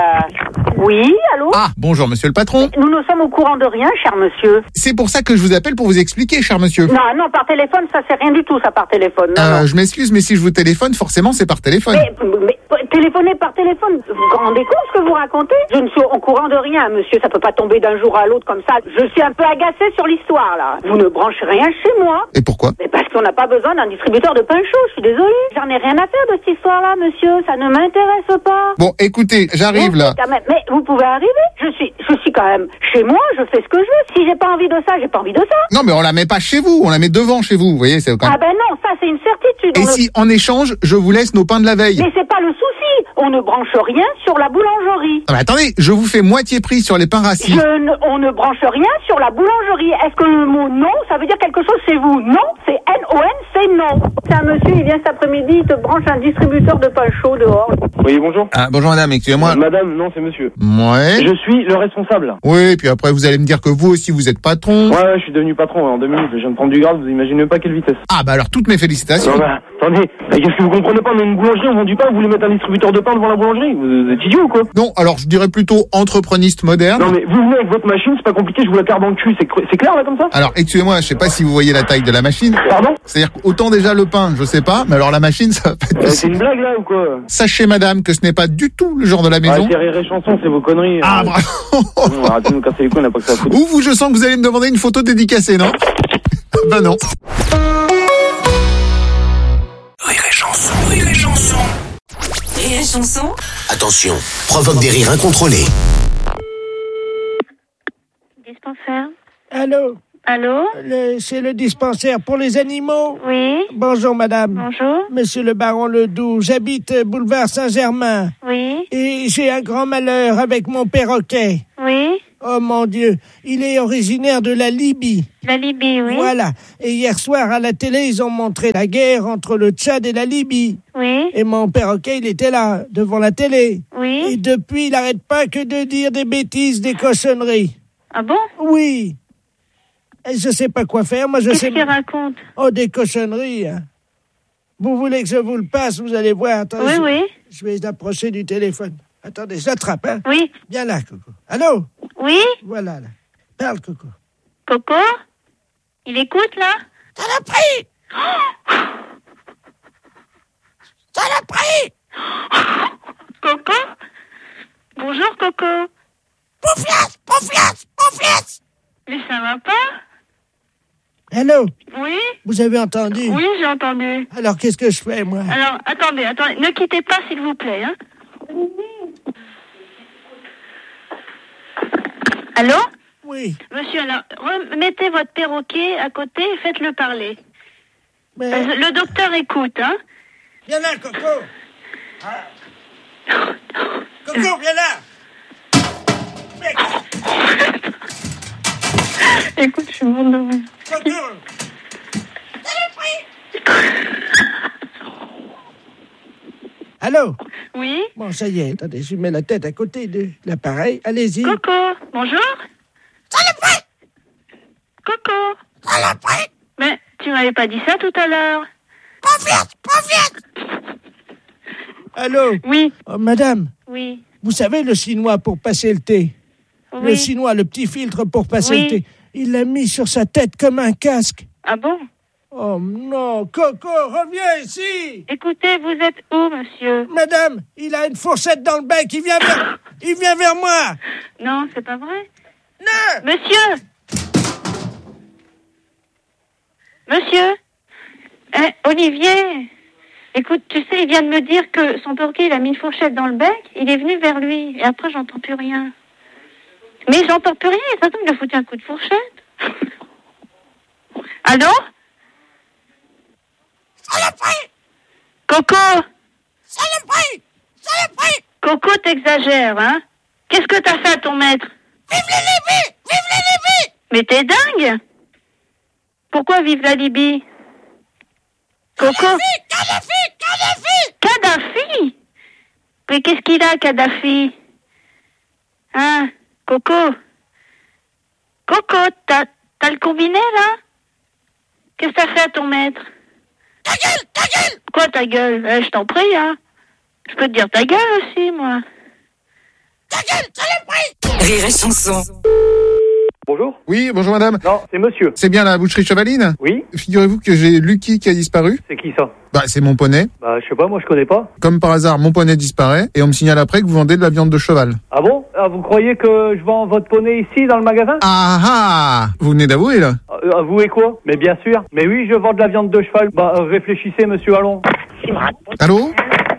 Oui, allô? Ah, bonjour, monsieur le patron. Nous ne sommes au courant de rien, cher monsieur. C'est pour ça que je vous appelle pour vous expliquer, cher monsieur. Non, par téléphone, ça c'est rien du tout, ça par téléphone. Non. Je m'excuse, mais si je vous téléphone, forcément, c'est par téléphone. Mais téléphoner par téléphone, vous vous rendez compte ce que vous racontez? Je ne suis au courant de rien, monsieur, ça peut pas tomber d'un jour à l'autre comme ça. Je suis un peu agacée sur l'histoire, là. Vous ne branchez rien chez moi. Et pourquoi? Mais parce qu'on n'a pas besoin d'un distributeur de pain chaud, je suis désolée. J'en ai rien à faire de cette histoire-là, monsieur, ça ne m'intéresse pas. Bon, écoutez, j'arrive là. Mais vous pouvez arriver. Je suis quand même chez moi, je fais ce que je veux. Si j'ai pas envie de ça, j'ai pas envie de ça. Non, mais on la met pas chez vous, on la met devant chez vous, vous voyez, c'est quand même... Ah ben non, ça c'est une certitude. Et si, en échange, je vous laisse nos pains de la veille? Mais c'est pas le souci, on ne branche rien sur la boulangerie. Ah, mais attendez, je vous fais moitié prix sur les pains rassis. On ne branche rien sur la boulangerie. Est-ce que le mot non, ça veut dire quelque chose chez vous? Non, c'est N-O-N, c'est non. C'est un monsieur, il vient cet après-midi, il te branche un distributeur de pain chaud dehors. Oui, bonjour. Ah, bonjour madame, excusez-moi. Madame, non, c'est monsieur. Ouais. Je suis le responsable. Oui, puis après vous allez me dire que vous aussi vous êtes patron. Ouais, je suis devenu patron en 2 minutes. Je viens de prendre du grade, vous imaginez même pas quelle vitesse. Ah bah alors toutes mes félicitations. Non, bah, attendez, qu'est-ce que vous comprenez pas? On est une boulangerie, on vend du pain, vous voulez mettre un distributeur de pain devant la boulangerie? Vous êtes idiot ou quoi? Non, alors je dirais plutôt entrepreniste moderne. Non mais vous venez avec votre machine, c'est pas compliqué, je vous la carbe dans le cul, c'est clair là comme ça? Alors excusez-moi, je sais pas si vous voyez la taille de la machine. Pardon? C'est-à-dire qu'autant déjà le pain, je sais pas, mais alors la machine ça va pas être c'est une blague là ou quoi? Sachez madame que ce n'est pas du tout le genre de la maison. Ah, c'est Rire et Chanson, c'est vos conneries. Ah bravo. Non, arrêtez de nous casser les couilles, on n'a pas que ça à foutre. Ou vous, je sens que vous allez me demander une photo dédicacée, non? Ben non. Rire et Chanson, Rire et Chanson. Rire et Chanson. Attention, provoque des rires incontrôlés. Dispensaire. Allô? Allô? C'est le dispensaire pour les animaux? Oui. Bonjour, madame. Bonjour. Monsieur le baron Ledoux, j'habite boulevard Saint-Germain. Oui. Et j'ai un grand malheur avec mon perroquet. Oui. Oh mon Dieu, il est originaire de la Libye. La Libye, oui. Voilà. Et hier soir, à la télé, ils ont montré la guerre entre le Tchad et la Libye. Oui. Et mon perroquet, il était là, devant la télé. Oui. Et depuis, il n'arrête pas que de dire des bêtises, des cochonneries. Ah bon? Oui. Et je sais pas quoi faire, moi je sais... Qu'est-ce qu'il raconte? Oh, des cochonneries, hein. Vous voulez que je vous le passe, vous allez voir. Attendez, oui. Je vais approcher du téléphone. Attendez, j'attrape, hein. Oui. Viens là, Coco. Allô? Oui. Voilà, là. Parle, Coco. Coco? Il écoute, là? Ça l'a pris! Ça l'a pris! Coco? Bonjour, Coco. Poufias! Poufias! Poufias! Mais ça va pas? Allô? Oui? Vous avez entendu? Oui, j'ai entendu. Alors, qu'est-ce que je fais, moi? Alors, attendez. Ne quittez pas, s'il vous plaît, hein? Allô? Oui. Monsieur, alors, remettez votre perroquet à côté et faites-le parler. Mais... Le docteur écoute, hein? Viens là, Coco. Ah. Coco, viens là. Écoute, je suis morte de rire. Coco. Allô? Oui? Bon, ça y est, attendez, je mets la tête à côté de l'appareil. Allez-y. Coco, bonjour? Saloperie! Coco! Saloperie! Mais tu m'avais pas dit ça tout à l'heure. Pas vite! Allô? Oui. Oh, madame? Oui. Vous savez le chinois pour passer le thé? Oui. Le chinois, le petit filtre pour passer oui. le thé. Il l'a mis sur sa tête comme un casque. Ah bon? Oh non, Coco, reviens ici! Écoutez, vous êtes où, monsieur? Madame, il a une fourchette dans le bec, il vient vers moi! Non, c'est pas vrai? Non! Monsieur! Olivier! Écoute, tu sais, il vient de me dire que son perroquet, il a mis une fourchette dans le bec, il est venu vers lui, et après, j'entends plus rien. Mais j'entends plus rien, ça tombe, il a foutu un coup de fourchette. Allô? Saloperie! Coco! Saloperie! Coco, t'exagères, hein? Qu'est-ce que t'as fait à ton maître? Vive la Libye! Vive la Libye! Mais t'es dingue! Pourquoi vive la Libye? Coco? Kadhafi! Mais qu'est-ce qu'il a, Kadhafi? Hein? Coco? Coco, t'as le combiné, là? Qu'est-ce que t'as fait à ton maître? Ta gueule! Quoi, ta gueule? Je t'en prie, hein? Je peux te dire ta gueule aussi, moi. Ta gueule, saloperie! Rire et chanson. Bonjour. Oui, bonjour madame. Non, c'est monsieur. C'est bien la boucherie Chevaline? Oui. Figurez-vous que j'ai Lucky qui a disparu. C'est qui ça? Bah, c'est mon poney. Bah, je sais pas, moi je connais pas. Comme par hasard, mon poney disparaît et on me signale après que vous vendez de la viande de cheval. Ah bon? Ah, vous croyez que je vends votre poney ici dans le magasin? Ah! Vous venez d'avouer là? Avouez quoi? Mais bien sûr. Mais oui, je vends de la viande de cheval. Bah, réfléchissez, monsieur, allons. Allô?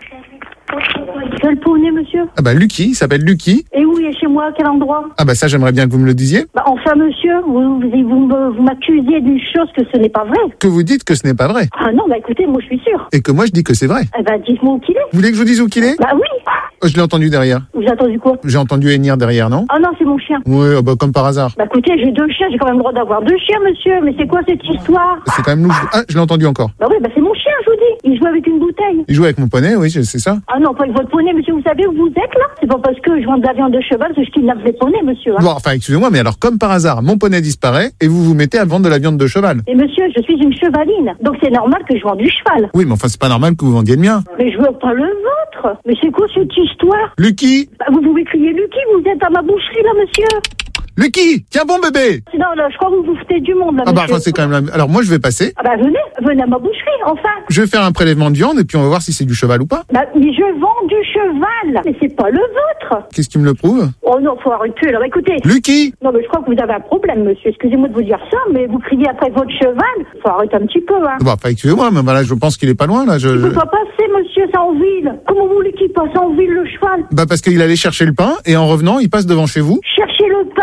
Quel poney, monsieur? Ah bah Lucky, il s'appelle Lucky. Et où il est chez moi? À quel endroit? Ah bah ça, j'aimerais bien que vous me le disiez. Bah, enfin, monsieur, vous m'accusez d'une chose que ce n'est pas vrai. Que vous dites que ce n'est pas vrai. Ah non, bah écoutez, moi je suis sûre. Et que moi je dis que c'est vrai. Eh bah dites-moi où qu'il est. Vous voulez que je vous dise où qu'il est? Bah oui. Je l'ai entendu derrière. Vous avez entendu quoi? J'ai entendu hennir derrière, non? Ah non, c'est mon chien. Oui, bah comme par hasard. Bah écoutez, j'ai 2 chiens, j'ai quand même le droit d'avoir 2 chiens, monsieur. Mais c'est quoi cette histoire? C'est quand même louche. Ah, je l'ai entendu encore. Bah oui, bah c'est mon chien, je vous dis. Il joue avec une bouteille. Il joue avec mon poney, oui, c'est ça. Ah non, pas avec votre poney, monsieur. Vous savez où vous êtes là? C'est pas parce que je vends de la viande de cheval que je kidnappe des poneys, monsieur. Hein. Bon, enfin, excusez-moi, mais alors comme par hasard, mon poney disparaît et vous vous mettez à vendre de la viande de cheval. Et monsieur, je suis une chevaline. Donc c'est normal que je vende du cheval. Oui, mais enfin, c'est pas normal que vous vendiez le mien. Mais je veux pas le vôtre. Mais c'est quoi cette histoire? Lucky! Bah, vous pouvez crier Lucky, vous êtes à ma boucherie là, monsieur. Lucky! Tiens bon bébé! Non, là, je crois que vous vous foutez du monde là, Ah bah, monsieur. enfin, c'est quand même... Alors moi, je vais passer. Ah bah venez à ma boucherie, enfin. Je vais faire un prélèvement de viande et puis on va voir si c'est du cheval ou pas. Bah, mais je vends du cheval. Mais c'est pas le vôtre. Qu'est-ce qui me le prouve? Oh non, faut arrêter. Alors écoutez. Lucky! Non, mais je crois que vous avez un problème, monsieur. Excusez-moi de vous dire ça, mais vous criez après votre cheval. Faut arrêter un petit peu, hein. Bon, enfin, excusez-moi, mais voilà, je pense qu'il est pas loin, là. Il peut pas passer, monsieur, c'est en ville. Comment vous voulez qu'il passe en ville, le cheval? Bah, parce qu'il allait chercher le pain et en revenant, il passe devant chez vous. Cherchez le pain.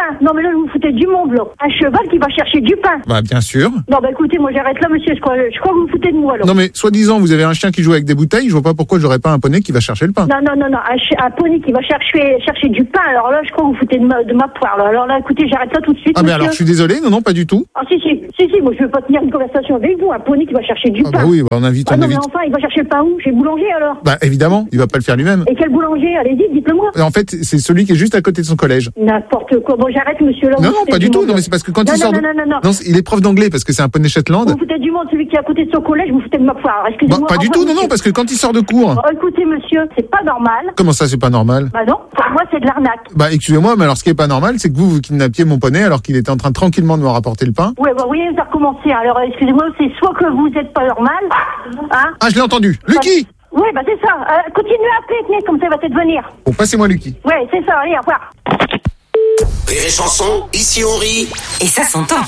pain. Non, mais là, vous foutez du monde, là. Un cheval qui va chercher du pain. Bah, bien sûr. Non, bah, écoutez, moi, j'arrête là, monsieur. Je crois que vous vous foutez de moi, là. Non, mais, soi-disant, vous avez un chien qui joue avec des bouteilles, je vois pas pourquoi j'aurais pas un poney qui va chercher le pain. Non. Un poney qui va chercher du pain. Alors là, je crois que vous foutez de ma poire, là. Alors là, écoutez, j'arrête là tout de suite, Ah, mais monsieur. alors, je suis désolé, non, pas du tout. Ah, si, moi, je veux pas tenir une conversation avec vous. Un poney qui va chercher du pain. Bah oui, bah, on invite. Mais enfin, il va chercher le pain où? Chez le boulanger, alors? Bah, évidemment, il va pas le faire lui-même. Et quel boulanger? Allez-y, dites-le-moi. En fait, c'est celui qui est juste à côté de son collège. N'importe quoi. Bon, j'arrête, monsieur. Là, Non, pas du tout. Non, mais c'est parce que quand il sort. Non, il est prof d'anglais parce que c'est un poney Shetland. Vous foutez du monde, celui qui est à côté de son collège, vous foutez de ma poire. Excusez-moi. Bah, pas du tout, non, parce que quand il sort de cours. Oh, écoutez, monsieur, c'est pas normal. Comment ça, c'est pas normal? Bah non, pour moi, c'est de l'arnaque. Bah, excusez-moi, mais alors ce qui est pas normal, c'est que vous kidnappiez mon poney alors qu'il était en train tranquillement de me rapporter le pain. Ouais, bah, vous voyez, ça a recommencé. Alors, excusez-moi, c'est soit que vous êtes pas normal, hein. Ah, je l'ai entendu. Lucky! Ouais, bah, c'est ça. Continuez à appeler, tenez, comme ça, il va peut-être venir. Bon, passez-moi Lucky. Ouais, c'est ça, allez, au revoir. Rire et chanson, ici on rit. Et ça s'entend.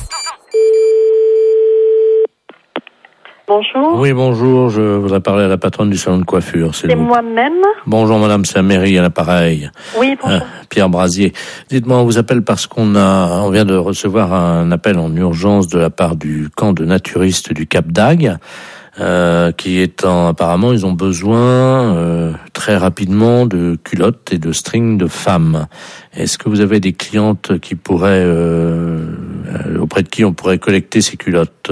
Bonjour. Oui, bonjour, je voudrais parler à la patronne du salon de coiffure. C'est moi-même. Bonjour madame, c'est la mairie à l'appareil. Oui, bonjour. Pierre Brasier. Dites-moi, on vous appelle parce qu'on vient de recevoir un appel en urgence de la part du camp de naturistes du Cap d'Agde, apparemment, ils ont besoin très rapidement de culottes et de strings de femmes. Est-ce que vous avez des clientes qui pourraient, auprès de qui on pourrait collecter ces culottes?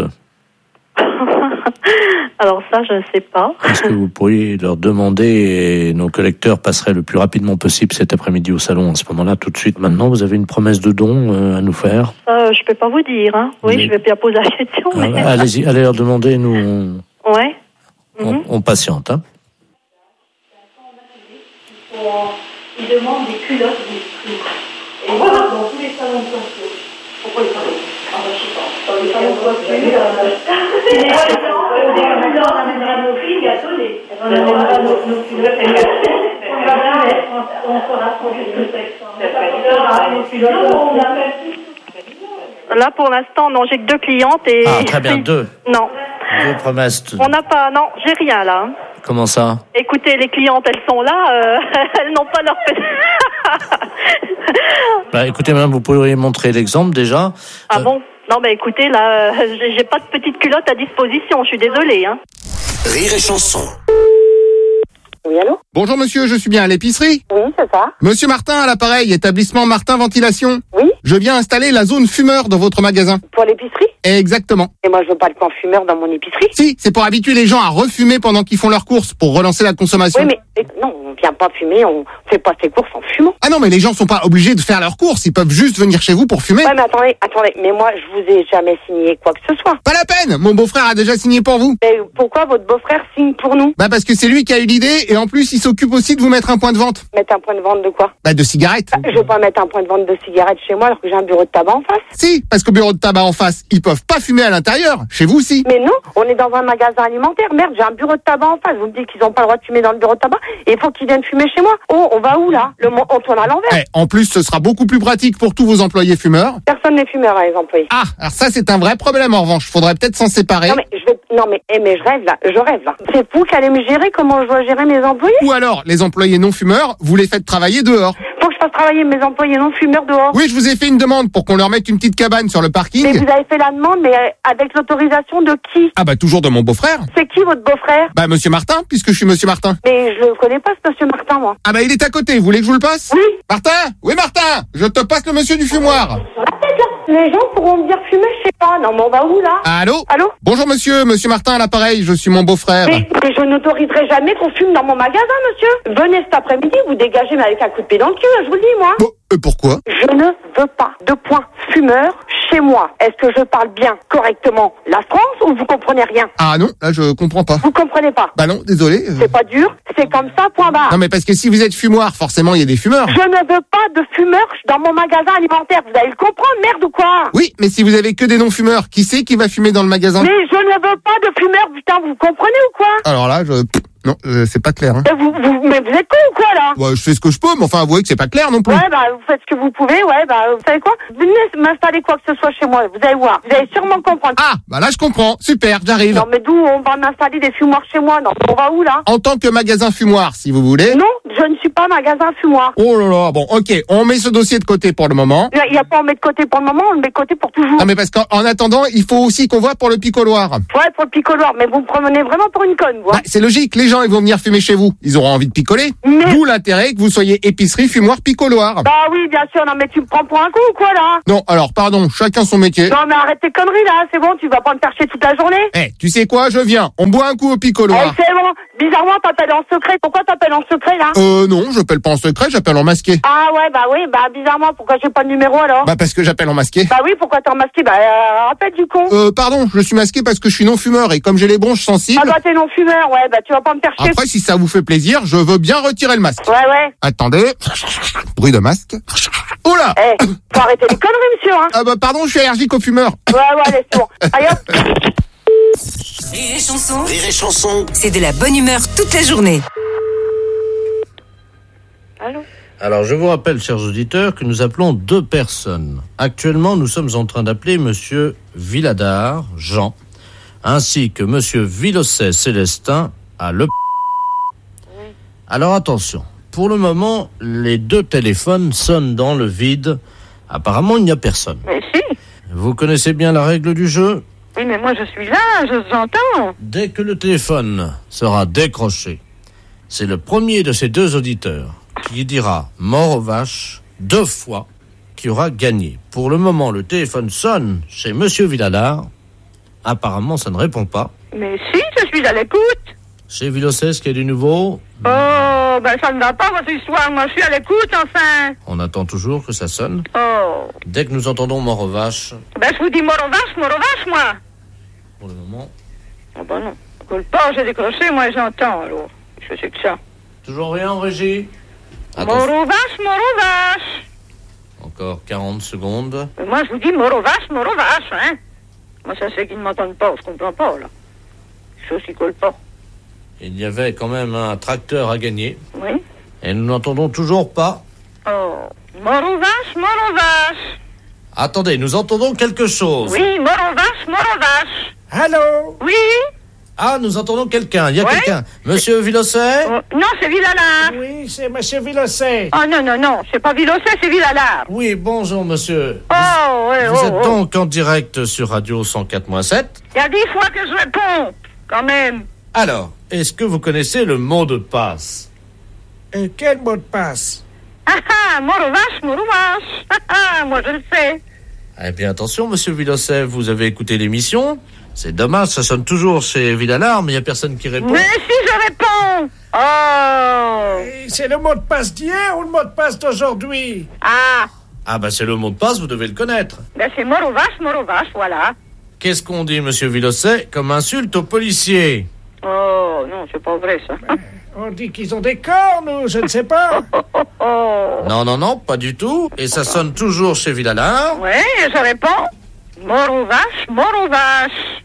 Alors ça, je ne sais pas. Est-ce que vous pourriez leur demander et nos collecteurs passeraient le plus rapidement possible cet après-midi au salon à ce moment-là, tout de suite. Maintenant, vous avez une promesse de don à nous faire? Je peux pas vous dire. Hein. Oui, je vais bien poser la question. Mais... Allez-y, allez leur demander, nous ouais. On patiente. Hein. Ils demandent des culottes, des strings. Et voilà, dans tous les salons de coiffure. Pourquoi ils parlent? Ah ben, je sais pas. Dans les salons de coiffure, c'est des culottes, on amènera nos filles à donner. On amènera nos culottes et on fera son Là, pour l'instant, non, j'ai que 2 clientes et... Ah, très bien, 2. Non. 2 promesses. On n'a pas, non, j'ai rien là. Comment ça? Écoutez, les clientes, elles sont là, elles n'ont pas leur... Bah, écoutez, madame, vous pourriez montrer l'exemple déjà. Ah bon? Non, mais écoutez, là, j'ai pas de petite culotte à disposition, je suis désolée, hein. Rire et chanson. Oui, allô? Bonjour monsieur, je suis bien à l'épicerie? Oui, c'est ça. Monsieur Martin à l'appareil, établissement Martin Ventilation. Oui. Je viens installer la zone fumeur dans votre magasin. Pour l'épicerie? Exactement. Et moi, je veux pas le coin fumeur dans mon épicerie. Si, c'est pour habituer les gens à refumer pendant qu'ils font leurs courses, pour relancer la consommation. Oui, mais non, on vient pas fumer, on fait pas ses courses en fumant. Ah non, mais les gens sont pas obligés de faire leurs courses, ils peuvent juste venir chez vous pour fumer. Ouais, mais attendez, mais moi, je vous ai jamais signé quoi que ce soit. Pas la peine, mon beau-frère a déjà signé pour vous. Mais pourquoi votre beau-frère signe pour nous? Bah parce que c'est lui qui a eu l'idée, et en plus, il s'occupe aussi de vous mettre un point de vente. Mettre un point de vente de quoi? Bah de cigarettes. Je veux pas mettre un point de vente de cigarettes chez moi alors que j'ai un bureau de tabac en face. Si, parce qu'au bureau de tabac en face, ils peuvent pas fumer à l'intérieur. Chez vous, si. Mais non, on est dans un magasin alimentaire. Merde, j'ai un bureau de tabac en face. Vous me dites qu'ils ont pas le droit de fumer dans le bureau de tabac et il faut qu'ils viennent fumer chez moi. Oh, on va où là? On tourne à l'envers. En plus, ce sera beaucoup plus pratique pour tous vos employés fumeurs. Personne n'est fumeur, les employés. Ah, alors ça, c'est un vrai problème en revanche. Faudrait peut-être s'en séparer. Mais je rêve là. C'est vous qui allez me gérer comment je dois gérer mes employés? Ou alors, les employés non fumeurs, vous les faites travailler dehors. Faut que je fasse travailler mes employés non fumeurs dehors. Oui, je vous ai fait une demande pour qu'on leur mette une petite cabane sur le parking. Mais vous avez fait la demande, mais avec l'autorisation de qui? Ah bah toujours de mon beau-frère. C'est qui votre beau-frère? Bah monsieur Martin, puisque je suis monsieur Martin. Mais je connais pas ce monsieur Martin, moi. Ah bah il est à côté, vous voulez que je vous le passe? Oui. Martin? Oui Martin, je te passe le monsieur du fumoir. Les gens pourront me dire fumer, je sais pas. Non mais on va où là? Allô? Allô? Bonjour monsieur Martin à l'appareil, je suis mon beau-frère. Mais je n'autoriserai jamais qu'on fume dans mon magasin, monsieur. Venez cet après-midi, vous dégagez mais avec un coup de pied dans le cul, je vous le dis moi. Bon, pourquoi? Je ne veux pas de point fumeur chez moi. Est-ce que je parle bien correctement la France ou vous comprenez rien? Ah non, là je comprends pas. Vous comprenez pas? Bah non, désolé. C'est pas dur, c'est comme ça, point barre. Non mais parce que si vous êtes fumoir, forcément il y a des fumeurs. Je ne veux pas de fumeurs dans mon magasin alimentaire, vous allez le comprendre, merde ou quoi? Oui, mais si vous avez que des non-fumeurs, qui c'est qui va fumer dans le magasin? Mais je ne veux pas de fumeurs, putain, vous comprenez ou quoi? Alors là, Non, c'est pas clair. Hein. Mais vous êtes con ou quoi, là? Ouais, je fais ce que je peux, mais enfin, avouez que c'est pas clair non plus. Ouais, bah, vous faites ce que vous pouvez, ouais, bah, vous savez quoi? Venez m'installer quoi que ce soit chez moi, vous allez voir. Vous allez sûrement comprendre. Ah, bah là, je comprends. Super, j'arrive. Non, mais d'où on va m'installer des fumoirs chez moi? Non, on va où, là? En tant que magasin fumoir, si vous voulez. Non, je ne suis pas magasin fumoir. Oh là là, bon, ok, on met ce dossier de côté pour le moment. Il y a pas à mettre de côté pour le moment, on le met de côté pour toujours. Non, mais parce qu'en attendant, il faut aussi qu'on voit pour le picoloir. Ouais, pour le picoloir, mais vous me prenez vraiment pour une conne, vous. Bah, c'est logique, les gens, ils vont venir fumer chez vous. Ils auront envie de picoler. D'où l'intérêt que vous soyez épicerie, fumoir, picoloir. Bah oui, bien sûr, non, mais tu me prends pour un con ou quoi, là? Non, alors, pardon, chacun son métier. Non, mais arrête tes conneries, là, c'est bon, tu vas pas me faire chier toute la journée. Eh, tu sais quoi, je viens, on boit un coup au picoloir. C'est bon, bizarrement, t'appelles en secret. Pourquoi t'appelles en secret, là? Non, j'appelle pas en secret, j'appelle en masqué. Ah ouais, bah oui, bah bizarrement, pourquoi j'ai pas de numéro, alors? Bah parce que j'appelle en masqué. Bah oui, pourquoi t'es en masqué? Bah rappelle du con. Pardon, je suis masqué parce que je suis non-fumeur et comme j'ai les bronches sensibles... Ah bah t'es non-fumeur, ouais, bah tu vas pas me faire chier. Après, si ça vous fait plaisir, je veux bien retirer le masque. Ouais. Attendez. Bruit de masque. Oh là! Faut arrêter les conneries, monsieur, hein. Ah bah pardon, je suis allergique aux fumeurs. Ouais, laisse bon. Allez hop. Rire et chanson. Rire et chanson. C'est de la bonne humeur toute la journée. Allô? Alors, je vous rappelle, chers auditeurs, que nous appelons 2 personnes. Actuellement, nous sommes en train d'appeler monsieur Villadard, Jean, ainsi que monsieur Villosset, Célestin, à Le... Alors, attention. Pour le moment, les 2 téléphones sonnent dans le vide. Apparemment, il n'y a personne. Mais si. Vous connaissez bien la règle du jeu? Oui, mais moi, je suis là, je vous entends. Dès que le téléphone sera décroché, c'est le premier de ces 2 auditeurs qui dira mort aux vaches 2 fois qui aura gagné. Pour le moment, le téléphone sonne chez monsieur Villadard. Apparemment, ça ne répond pas. Mais si, je suis à l'écoute. Chez Villosset, est-ce qu'il y a du nouveau? Oh, ben ça ne va pas, votre histoire. Moi, je suis à l'écoute, enfin. On attend toujours que ça sonne. Oh. Dès que nous entendons mort aux vaches... Ben, je vous dis mort aux vaches, moi. Pour le moment... Oh, ben non. Coule pas, j'ai décroché, moi, j'entends, alors. Je sais que ça. Toujours rien en régie? Mort aux vaches. Encore 40 secondes. Mais moi, je vous dis mort aux vaches, hein. Moi, ça c'est qu'ils ne m'entendent pas, je comprends pas, là. Chose qui colle pas. Il y avait quand même un tracteur à gagner. Oui. Et nous n'entendons toujours pas. Oh, mort aux vaches. Attendez, nous entendons quelque chose. Oui, mort aux vaches. Allô? Oui. Ah, nous entendons quelqu'un. Il y a quelqu'un. Monsieur Villosset? Non, c'est Villalard. Oui, c'est monsieur Villosset. Oh non, c'est pas Villosset, c'est Villalard. Oui, bonjour monsieur. Vous êtes donc en direct sur Radio 104.7. Il y a 10 fois que je réponds, quand même. Alors, est-ce que vous connaissez le mot de passe? Quel mot de passe? Mort aux vaches. Moi je le sais. Eh bien, attention, monsieur Villosset, vous avez écouté l'émission. C'est dommage, ça sonne toujours chez Villalard, mais il n'y a personne qui répond. Mais si je réponds! Oh! C'est le mot de passe d'hier ou le mot de passe d'aujourd'hui? Ah, bah c'est le mot de passe, vous devez le connaître. Ben c'est mort aux vaches, voilà. Qu'est-ce qu'on dit, monsieur Villosset, comme insulte aux policiers? Oh, non, c'est pas vrai, ça. On dit qu'ils ont des cornes, ou je ne sais pas. Non, pas du tout. Et ça sonne toujours chez Villalard. Oui, je réponds. Mort aux vaches.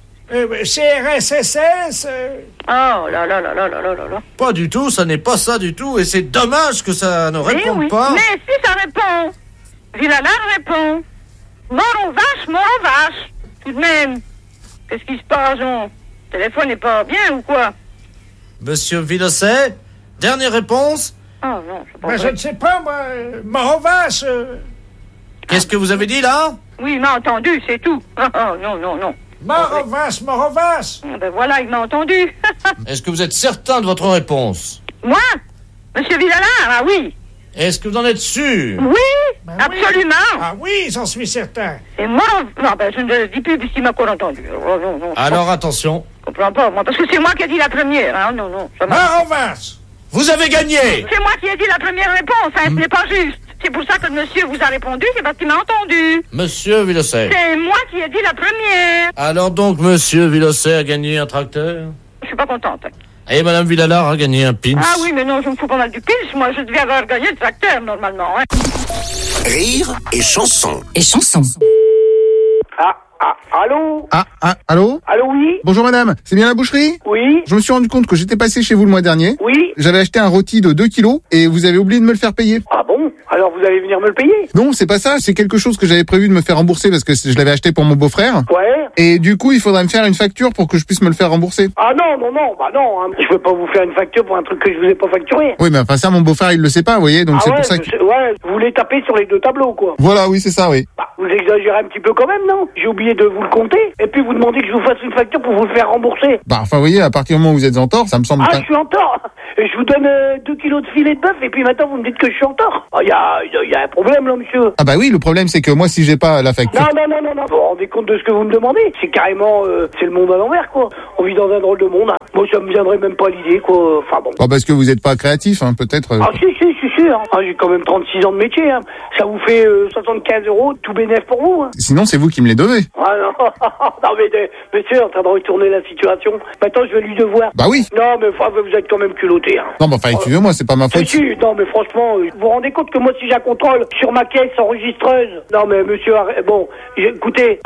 CRSSS Oh là là. Pas du tout, ça n'est pas ça du tout. Et c'est dommage que ça ne réponde pas. Mais si ça répond. Villalard répond. Mort aux vaches. Tout de même. Qu'est-ce qui se passe, Jean? Le téléphone n'est pas bien ou quoi? Monsieur Villosset, dernière réponse? Oh non, c'est pas vrai. Je ne sais pas, moi. Mort aux vaches. Qu'est-ce que vous avez dit, là? Oui, il m'a entendu, c'est tout. Non. Mort aux vaches. Ben voilà, il m'a entendu. Est-ce que vous êtes certain de votre réponse? Moi? Monsieur Villalard, oui. Est-ce que vous en êtes sûr? Oui, absolument. Ah oui, j'en suis certain. C'est mort aux... Non, ben je ne le dis plus puisqu'il m'a encore entendu. Non. Alors attention. Je comprends pas, moi, parce que c'est moi qui ai dit la première, hein. Non. Mort aux vaches. Vous avez gagné. C'est moi qui ai dit la première réponse, hein. Ce n'est pas juste. C'est pour ça que le monsieur vous a répondu, c'est parce qu'il m'a entendu. Monsieur Villosset. C'est moi qui ai dit la première. Alors donc, monsieur Villosset a gagné un tracteur? Je suis pas contente. Et madame Villalard a gagné un pins? Ah oui, mais non, je me fous pas mal du pins. Moi, je devais avoir gagné le tracteur, normalement, hein. Rire et chanson. Et chanson. Allô? Allô? Allô, oui? Bonjour madame, c'est bien la boucherie? Oui. Je me suis rendu compte que j'étais passé chez vous le mois dernier. Oui. J'avais acheté un rôti de 2 kilos et vous avez oublié de me le faire payer. Ah bon? Alors vous allez venir me le payer? Non, c'est pas ça, c'est quelque chose que j'avais prévu de me faire rembourser parce que je l'avais acheté pour mon beau-frère. Ouais. Et du coup, il faudrait me faire une facture pour que je puisse me le faire rembourser. Ah non, hein. Je peux pas vous faire une facture pour un truc que je vous ai pas facturé. Oui, mais enfin ça, mon beau-frère, il le sait pas, vous voyez, donc c'est pour ça que... Ouais, vous voulez taper sur les deux tableaux, quoi. Voilà, oui, c'est ça, oui. Vous exagérez un petit peu quand même, non? J'ai oublié de vous le compter, et puis vous demandez que je vous fasse une facture pour vous le faire rembourser. Enfin, vous voyez, à partir du moment où vous êtes en tort, ça me semble... Ah, je suis en tort. Je vous donne 2 kilos de filet de bœuf, et puis maintenant vous me dites que je suis en tort. Il y a un problème, là, monsieur. Ah bah oui, le problème, c'est que moi, si j'ai pas la facture... Non. Vous vous rendez compte de ce que vous me demandez? C'est carrément... c'est le monde à l'envers, quoi. On vit dans un drôle de monde. Hein. Moi, ça me viendrait même pas l'idée, quoi. Enfin, bon. Parce que vous êtes pas créatif, hein, peut-être... Ah, si, hein. J'ai quand même 36 ans de métier, hein. Ça vous fait 75 €, tout bénef pour vous, hein. Sinon, c'est vous qui me les donnez. Ah non, non mais monsieur, en train de retourner la situation. Maintenant, je vais lui devoir. Bah oui. Non, mais vous êtes quand même culotté, hein. Non, enfin, excusez-moi, c'est pas ma faute. Si, non, mais franchement, vous vous rendez compte que moi, si j'ai un contrôle sur ma caisse enregistreuse... Non, mais monsieur, bon, écoutez...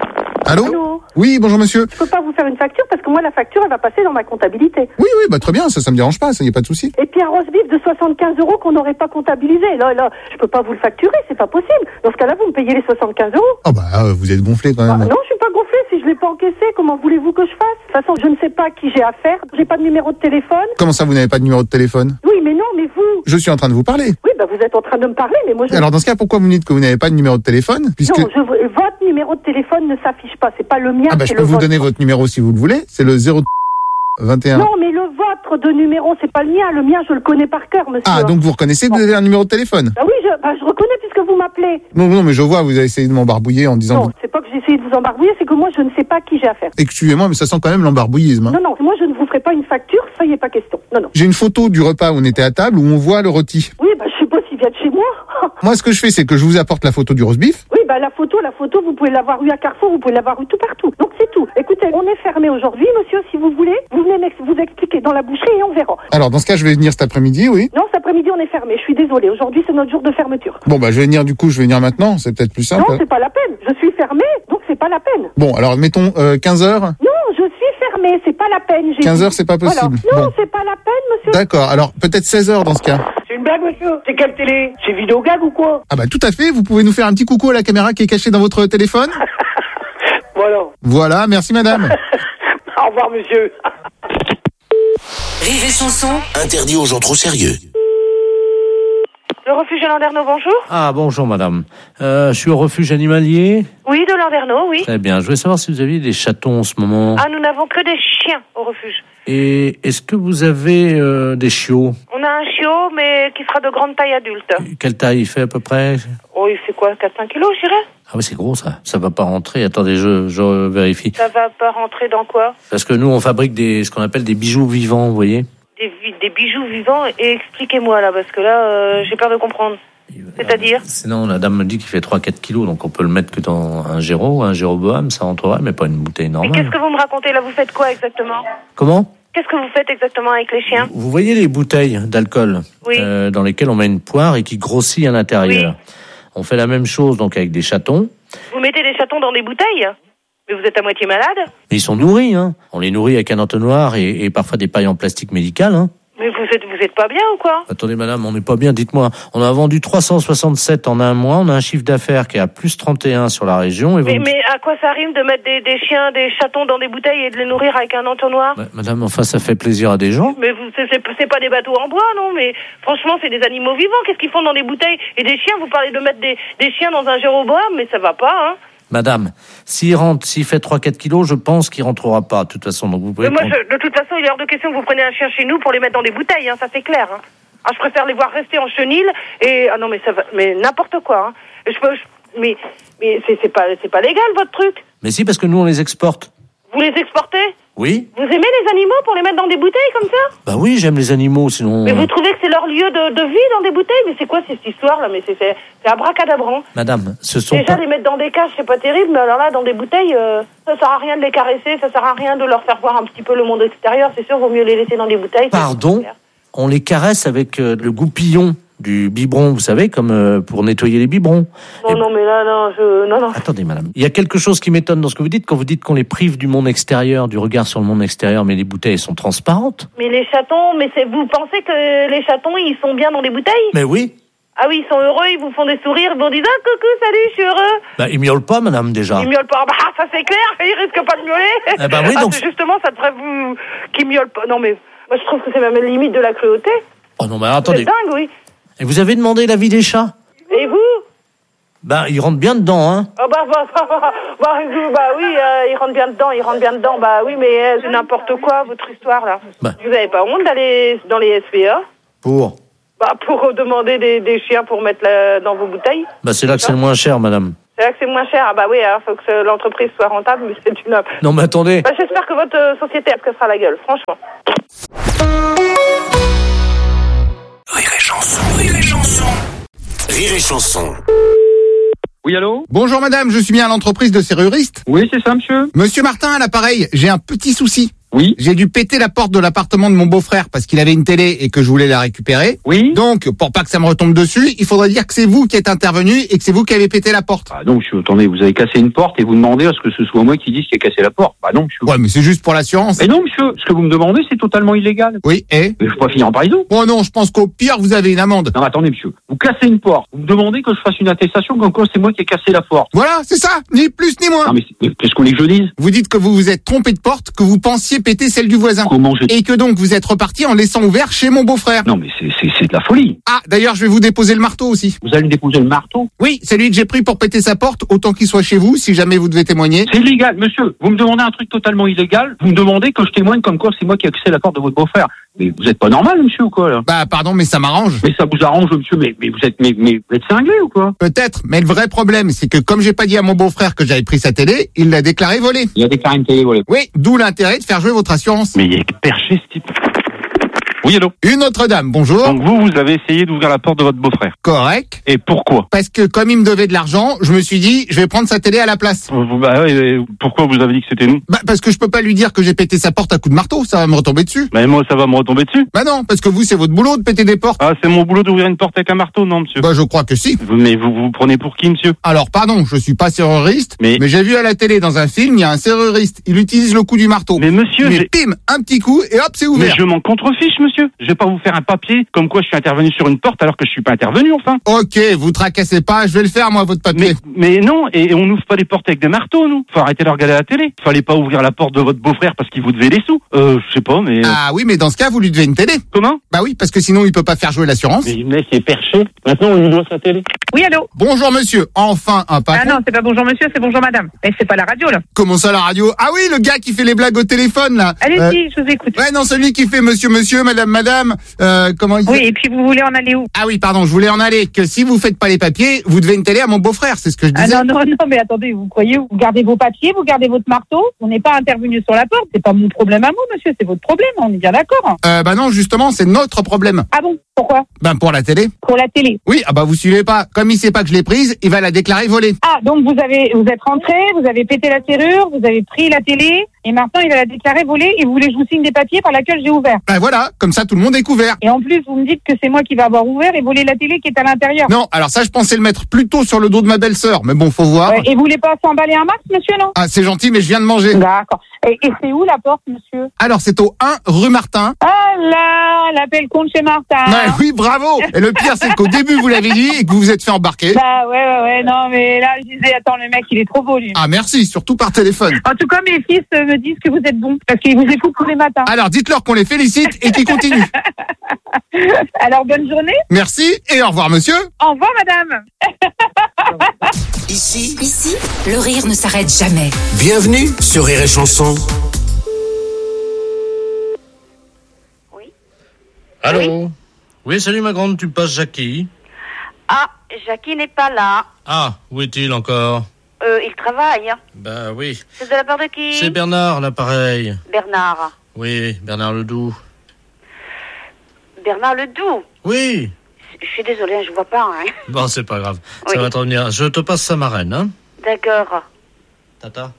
Allô? Oui, bonjour monsieur. Je peux pas vous faire une facture parce que moi la facture elle va passer dans ma comptabilité. Oui, bah très bien, ça me dérange pas, ça y a pas de souci. Et puis un roast beef de 75 € qu'on n'aurait pas comptabilisé. Là, je peux pas vous le facturer, c'est pas possible. Dans ce cas-là, vous me payez les 75 €. Oh vous êtes gonflé quand même. Non, je suis pas gonflé. Si je l'ai pas encaissé, comment voulez-vous que je fasse? De toute façon, je ne sais pas qui j'ai affaire. J'ai pas de numéro de téléphone. Comment ça, vous n'avez pas de numéro de téléphone? Oui, mais non, mais vous. Je suis en train de vous parler. Oui, vous êtes en train de me parler, mais moi je... Alors dans ce cas, pourquoi vous me dites que vous n'avez pas de numéro de téléphone? Puisque... Non, votre numéro de téléphone ne s'affiche pas. C'est pas le mien. Je peux vous donner votre numéro si vous le voulez. C'est le 021. Non, mais le vôtre de numéro, c'est pas le mien. Le mien, je le connais par cœur, monsieur. Ah, donc vous reconnaissez que vous avez un numéro de téléphone? Oui, je reconnais puisque vous m'appelez. Non, mais je vois, vous avez essayé de m'embarbouiller en disant... Non, c'est pas que j'ai essayé de vous embarbouiller, c'est que moi, je ne sais pas à qui j'ai affaire. Excusez-moi, mais ça sent quand même l'embarbouillisme. Non, moi, je ne vous ferai pas une facture, ça y est pas question. Non. J'ai une photo du repas où on était à table, où on voit le rôti. Oui, je sais pas s'il vient de chez moi. Moi, ce que je fais, c'est que je vous apporte la photo du roast beef. Oui, la photo, vous pouvez l'avoir eu à Carrefour, vous pouvez l'avoir eu tout partout. Donc, c'est tout. Écoutez, on est fermé aujourd'hui, monsieur, si vous voulez. Vous venez vous expliquer dans la boucherie et on verra. Alors, dans ce cas, je vais venir cet après-midi, oui. Non, cet après-midi, on est fermé. Je suis désolée. Aujourd'hui, c'est notre jour de fermeture. Bon, je vais venir maintenant. C'est peut-être plus simple. Non, c'est pas la peine. Je suis fermée, donc c'est pas la peine. Bon, alors, mettons 15 heures. Non, je suis fermée. C'est pas la peine. 15 heures, c'est pas possible. Voilà. Non, c'est pas la peine, monsieur. D'accord. Alors, peut-être 16 heures dans ce cas. C'est une blague, monsieur? C'est quelle télé? C'est Vidéogag ou quoi? Tout à fait. Vous pouvez nous faire un petit coucou à la caméra qui est cachée dans votre téléphone? Voilà, merci madame. Au revoir, monsieur. Rire et chanson. Interdit aux gens trop sérieux. Le refuge de Landerneau, bonjour. Ah, bonjour madame. Je suis au refuge animalier. Oui, de Landerneau, oui. Très bien. Je voulais savoir si vous aviez des chatons en ce moment. Ah, nous n'avons que des chiens au refuge. Et est-ce que vous avez des chiots? On a un chiot, mais qui sera de grande taille adulte. Quelle taille il fait à peu près? Oh, il fait quoi, 4-5 kilos, je dirais? Ah oui, c'est gros ça. Ça va pas rentrer. Attendez, je vérifie. Ça va pas rentrer dans quoi? Parce que nous, on fabrique ce qu'on appelle des bijoux vivants, vous voyez. Des bijoux vivants? Et expliquez-moi là, parce que là, j'ai peur de comprendre. C'est-à-dire? Sinon, la dame me dit qu'il fait 3-4 kilos, donc on peut le mettre que dans un Jéroboam, ça rentrerait, mais pas une bouteille normale. Et qu'est-ce que vous me racontez là? Vous faites quoi exactement? Comment? Qu'est-ce que vous faites exactement avec les chiens? Vous voyez les bouteilles d'alcool dans lesquelles on met une poire et qui grossit à l'intérieur. Oui. On fait la même chose donc avec des chatons. Vous mettez des chatons dans des bouteilles? Mais vous êtes à moitié malade? Mais ils sont nourris, hein. On les nourrit avec un entonnoir et parfois des pailles en plastique médical, hein. Mais vous êtes pas bien ou quoi? Attendez madame, on n'est pas bien, dites-moi. On a vendu 367 en un mois, on a un chiffre d'affaires qui est à plus 31 sur la région. Et mais à quoi ça rime de mettre des chiens, des chatons dans des bouteilles et de les nourrir avec un entonnoir? Madame, enfin ça fait plaisir à des gens. Mais c'est pas des bateaux en bois, non? Mais franchement, c'est des animaux vivants, qu'est-ce qu'ils font dans des bouteilles? Et des chiens, vous parlez de mettre des chiens dans un Jéroboam, mais ça va pas, hein? Madame, s'il fait 3-4 kilos, je pense qu'il rentrera pas, de toute façon. Donc vous pouvez de toute façon, il est hors de question que vous preniez un chien chez nous pour les mettre dans des bouteilles, hein, ça c'est clair. Hein. Ah, je préfère les voir rester en chenil et... Ah non, mais ça va... Mais n'importe quoi, hein. Mais c'est pas légal, votre truc. Mais si, parce que nous, on les exporte. Vous les exportez? Oui. Vous aimez les animaux pour les mettre dans des bouteilles comme ça? Bah oui, j'aime les animaux, sinon... Mais vous trouvez que c'est leur lieu de vie dans des bouteilles? Mais c'est quoi cette histoire-là? Mais c'est abracadabrant. Madame, ce sont déjà, les mettre dans des cages, c'est pas terrible, mais alors là, dans des bouteilles, ça sert à rien de les caresser, ça sert à rien de leur faire voir un petit peu le monde extérieur, c'est sûr, vaut mieux les laisser dans des bouteilles. Pardon? On les caresse avec le goupillon du biberon, vous savez, comme pour nettoyer les biberons. Non, mais là, non. Attendez, madame. Il y a quelque chose qui m'étonne dans ce que vous dites quand vous dites qu'on les prive du monde extérieur, du regard sur le monde extérieur, mais les bouteilles sont transparentes. Mais les chatons, vous pensez que les chatons, ils sont bien dans les bouteilles? Mais oui. Ah oui, ils sont heureux, ils vous font des sourires, ils vous disent « Ah, coucou, salut, je suis heureux !» Bah, ils miaulent pas, madame, déjà. Ils miaulent pas. Bah, ça c'est clair, ils risquent pas de miauler. Eh ben oui, donc... justement, ça devrait vous... qu'ils miaulent pas. Non, mais moi, je trouve que c'est même la limite de la cruauté. Oh non, mais attendez. C'est dingue, oui. Et vous avez demandé l'avis des chats? Et vous? Bah, ils rentrent bien dedans, hein. Ah oui, ils rentrent bien dedans, Bah oui, mais c'est n'importe quoi, votre histoire, là. Bah. Vous avez pas honte d'aller dans les SPA? Pour Demander des chiens pour mettre dans vos bouteilles. Bah, c'est là que c'est le moins cher, madame. C'est là que c'est moins cher. Ah bah oui, alors faut que l'entreprise soit rentable, mais c'est une... Non, mais attendez. Bah, j'espère que votre société elle cassera la gueule, franchement. Rire et chanson, rire et chanson. Rire et chanson. Oui, allô? Bonjour madame, je suis bien à l'entreprise de serruriste. Oui, c'est ça, monsieur. Monsieur Martin, à l'appareil, j'ai un petit souci. Oui. J'ai dû péter la porte de l'appartement de mon beau-frère parce qu'il avait une télé et que je voulais la récupérer. Oui. Donc, pour pas que ça me retombe dessus, il faudrait dire que c'est vous qui êtes intervenu et que c'est vous qui avez pété la porte. Ah non, monsieur, attendez, vous avez cassé une porte et vous demandez à ce que ce soit moi qui dise qui a cassé la porte. Bah non, monsieur. Ouais, mais c'est juste pour l'assurance. Mais non, monsieur, ce que vous me demandez, c'est totalement illégal. Oui, et? Mais je peux pas finir en prison. Oh non, je pense qu'au pire, vous avez une amende. Non, attendez, monsieur. Vous cassez une porte. Vous me demandez que je fasse une attestation comme quoi c'est moi qui ai cassé la porte. Voilà, c'est ça. Ni plus ni moins. Non, mais qu'est-ce qu'on voulez que je dise? Vous dites que vous vous êtes trompé de porte, que vous pensiez péter celle du voisin. Et que donc vous êtes reparti en laissant ouvert chez mon beau-frfrère. Non mais c'est de la folie. Ah, d'ailleurs, je vais vous déposer le marteau aussi. Vous allez me déposer le marteau? Oui, c'est lui que j'ai pris pour péter sa porte, autant qu'il soit chez vous, si jamais vous devez témoigner. C'est illégal, monsieur. Vous me demandez un truc totalement illégal, vous me demandez que je témoigne comme quoi c'est moi qui ai cassé la porte de votre beau-frère. Mais vous êtes pas normal, monsieur, ou quoi, là? Bah, pardon, mais ça m'arrange. Mais ça vous arrange, monsieur, mais vous êtes cinglé, ou quoi? Peut-être, mais le vrai problème, c'est que comme j'ai pas dit à mon beau-frère que j'avais pris sa télé, il l'a déclaré volée. Il a déclaré une télé volée? Oui, d'où l'intérêt de faire jouer votre assurance. Mais il est perché, ce type. Oui, allô? Une autre dame, bonjour. Donc vous avez essayé d'ouvrir la porte de votre beau-frère? Correct. Et pourquoi? Parce que comme il me devait de l'argent, je me suis dit, je vais prendre sa télé à la place. Bah ouais, pourquoi vous avez dit que c'était nous? Bah parce que je peux pas lui dire que j'ai pété sa porte à coups de marteau, ça va me retomber dessus. Bah moi, ça va me retomber dessus? Bah non, parce que vous, c'est votre boulot de péter des portes. Ah, c'est mon boulot d'ouvrir une porte avec un marteau, non, monsieur? Bah je crois que si. Mais vous prenez pour qui, monsieur? Alors pardon, je suis pas serruriste, mais j'ai vu à la télé dans un film, il y a un serruriste, il utilise le coup du marteau. Mais monsieur, pim, un petit coup et hop, c'est ouvert. Mais je m'en contrefiche, monsieur. Je vais pas vous faire un papier comme quoi je suis intervenu sur une porte alors que je suis pas intervenu, enfin. Ok, vous tracassez pas, je vais le faire moi votre papier. Mais non, et on n'ouvre pas les portes avec des marteaux, nous. Faut arrêter de regarder la télé. Fallait pas ouvrir la porte de votre beau-frère parce qu'il vous devait les sous. Je sais pas, mais... Ah oui, mais dans ce cas, vous lui devez une télé. Comment? Bah oui, parce que sinon il peut pas faire jouer l'assurance. Mais le mec est perché. Maintenant on lui doit sa télé. Oui, allô? Bonjour monsieur, enfin un patron. Ah non, c'est pas bonjour monsieur, c'est bonjour madame. Mais c'est pas la radio là. Comment ça la radio? Ah oui, le gars qui fait les blagues au téléphone là. Allez-y, je vous écoute. Ouais, non, celui qui fait monsieur, madame, comment il... Oui, et puis vous voulez en aller où? Ah oui, pardon, je voulais en aller. Que si vous faites pas les papiers, vous devez une télé à mon beau-frère, c'est ce que je disais. Ah non, mais attendez, vous croyez où? Vous gardez vos papiers, vous gardez votre marteau. On n'est pas intervenu sur la porte. C'est pas mon problème à moi, monsieur, c'est votre problème, on est bien d'accord. Bah non, justement, c'est notre problème. Ah bon? Pourquoi? Ben pour la télé. Pour la télé? Oui, ah bah vous suivez pas. Comme il sait pas que je l'ai prise, il va la déclarer volée. Ah, donc vous êtes rentré, vous avez pété la serrure, vous avez pris la télé, et maintenant il va la déclarer volée, et vous voulez que je vous signe des papiers par laquelle j'ai ouvert. Ben voilà, comme ça tout le monde est couvert. Et en plus, vous me dites que c'est moi qui va avoir ouvert et volé la télé qui est à l'intérieur. Non, alors ça je pensais le mettre plutôt sur le dos de ma belle-sœur, mais bon, faut voir. Et vous voulez pas s'emballer un max, monsieur, non? Ah, c'est gentil, mais je viens de manger. D'accord. Et c'est où la porte, monsieur? Alors c'est au 1 rue Martin. Ah là, l'appel compte chez Martin. Ouais, oui, bravo. Et le pire, c'est qu'au début vous l'avez dit et que vous vous êtes fait embarquer. Bah ouais, non, mais là je disais, attends, le mec il est trop beau lui. Ah merci, surtout par téléphone. En tout cas, mes fils me disent que vous êtes bons, parce qu'ils vous écoutent tous les matins. Alors dites-leur qu'on les félicite et qu'ils continuent. Alors bonne journée. Merci et au revoir monsieur. Au revoir madame. Ici, le rire ne s'arrête jamais. Bienvenue sur Rire et Chanson. Allô? Oui, salut ma grande, tu passes Jackie? Ah, Jackie n'est pas là. Ah, où est-il encore? Il travaille. Bah oui. C'est de la part de qui? C'est Bernard, l'appareil. Bernard. Oui, Bernard Ledoux. Bernard Ledoux? Oui. Je suis désolée, je vois pas. Hein. Bon, c'est pas grave. Oui. Ça va te revenir. Je te passe sa marraine, hein? D'accord. Tata.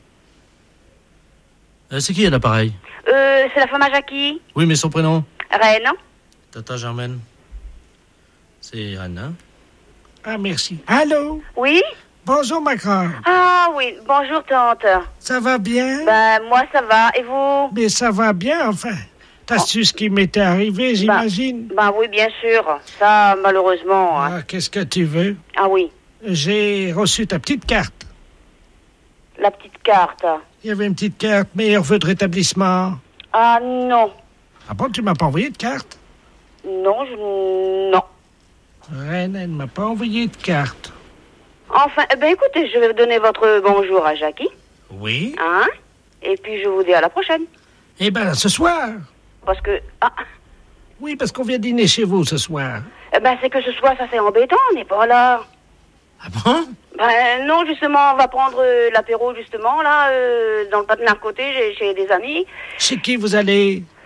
C'est qui à l'appareil? C'est la femme à Jackie. Oui, mais son prénom? Reine. Tata Germaine. C'est Anna. Ah, merci. Allô? Oui? Bonjour, ma grande. Ah oui, bonjour tante. Ça va bien? Ben, moi ça va, et vous? Mais ça va bien, enfin. T'as su ce qui m'était arrivé, j'imagine? Ben oui, bien sûr. Ça, malheureusement. Hein. Ah, qu'est-ce que tu veux? Ah oui. J'ai reçu ta petite carte. La petite carte. Il y avait une petite carte, meilleurs vœux de rétablissement. Ah non. Ah bon, tu m'as pas envoyé de carte? Non, non. Reine, elle ne m'a pas envoyé de carte. Enfin, ben écoutez, je vais donner votre bonjour à Jackie. Oui? Hein? Et puis je vous dis à la prochaine. Eh ben, ce soir. Parce que... Ah. Oui, parce qu'on vient dîner chez vous ce soir. Eh ben, c'est que ce soir, ça c'est embêtant, on n'est pas là. Ah bon? Ben non, justement, on va prendre l'apéro, justement, là, dans le patin à côté, chez des amis. Chez qui vous allez?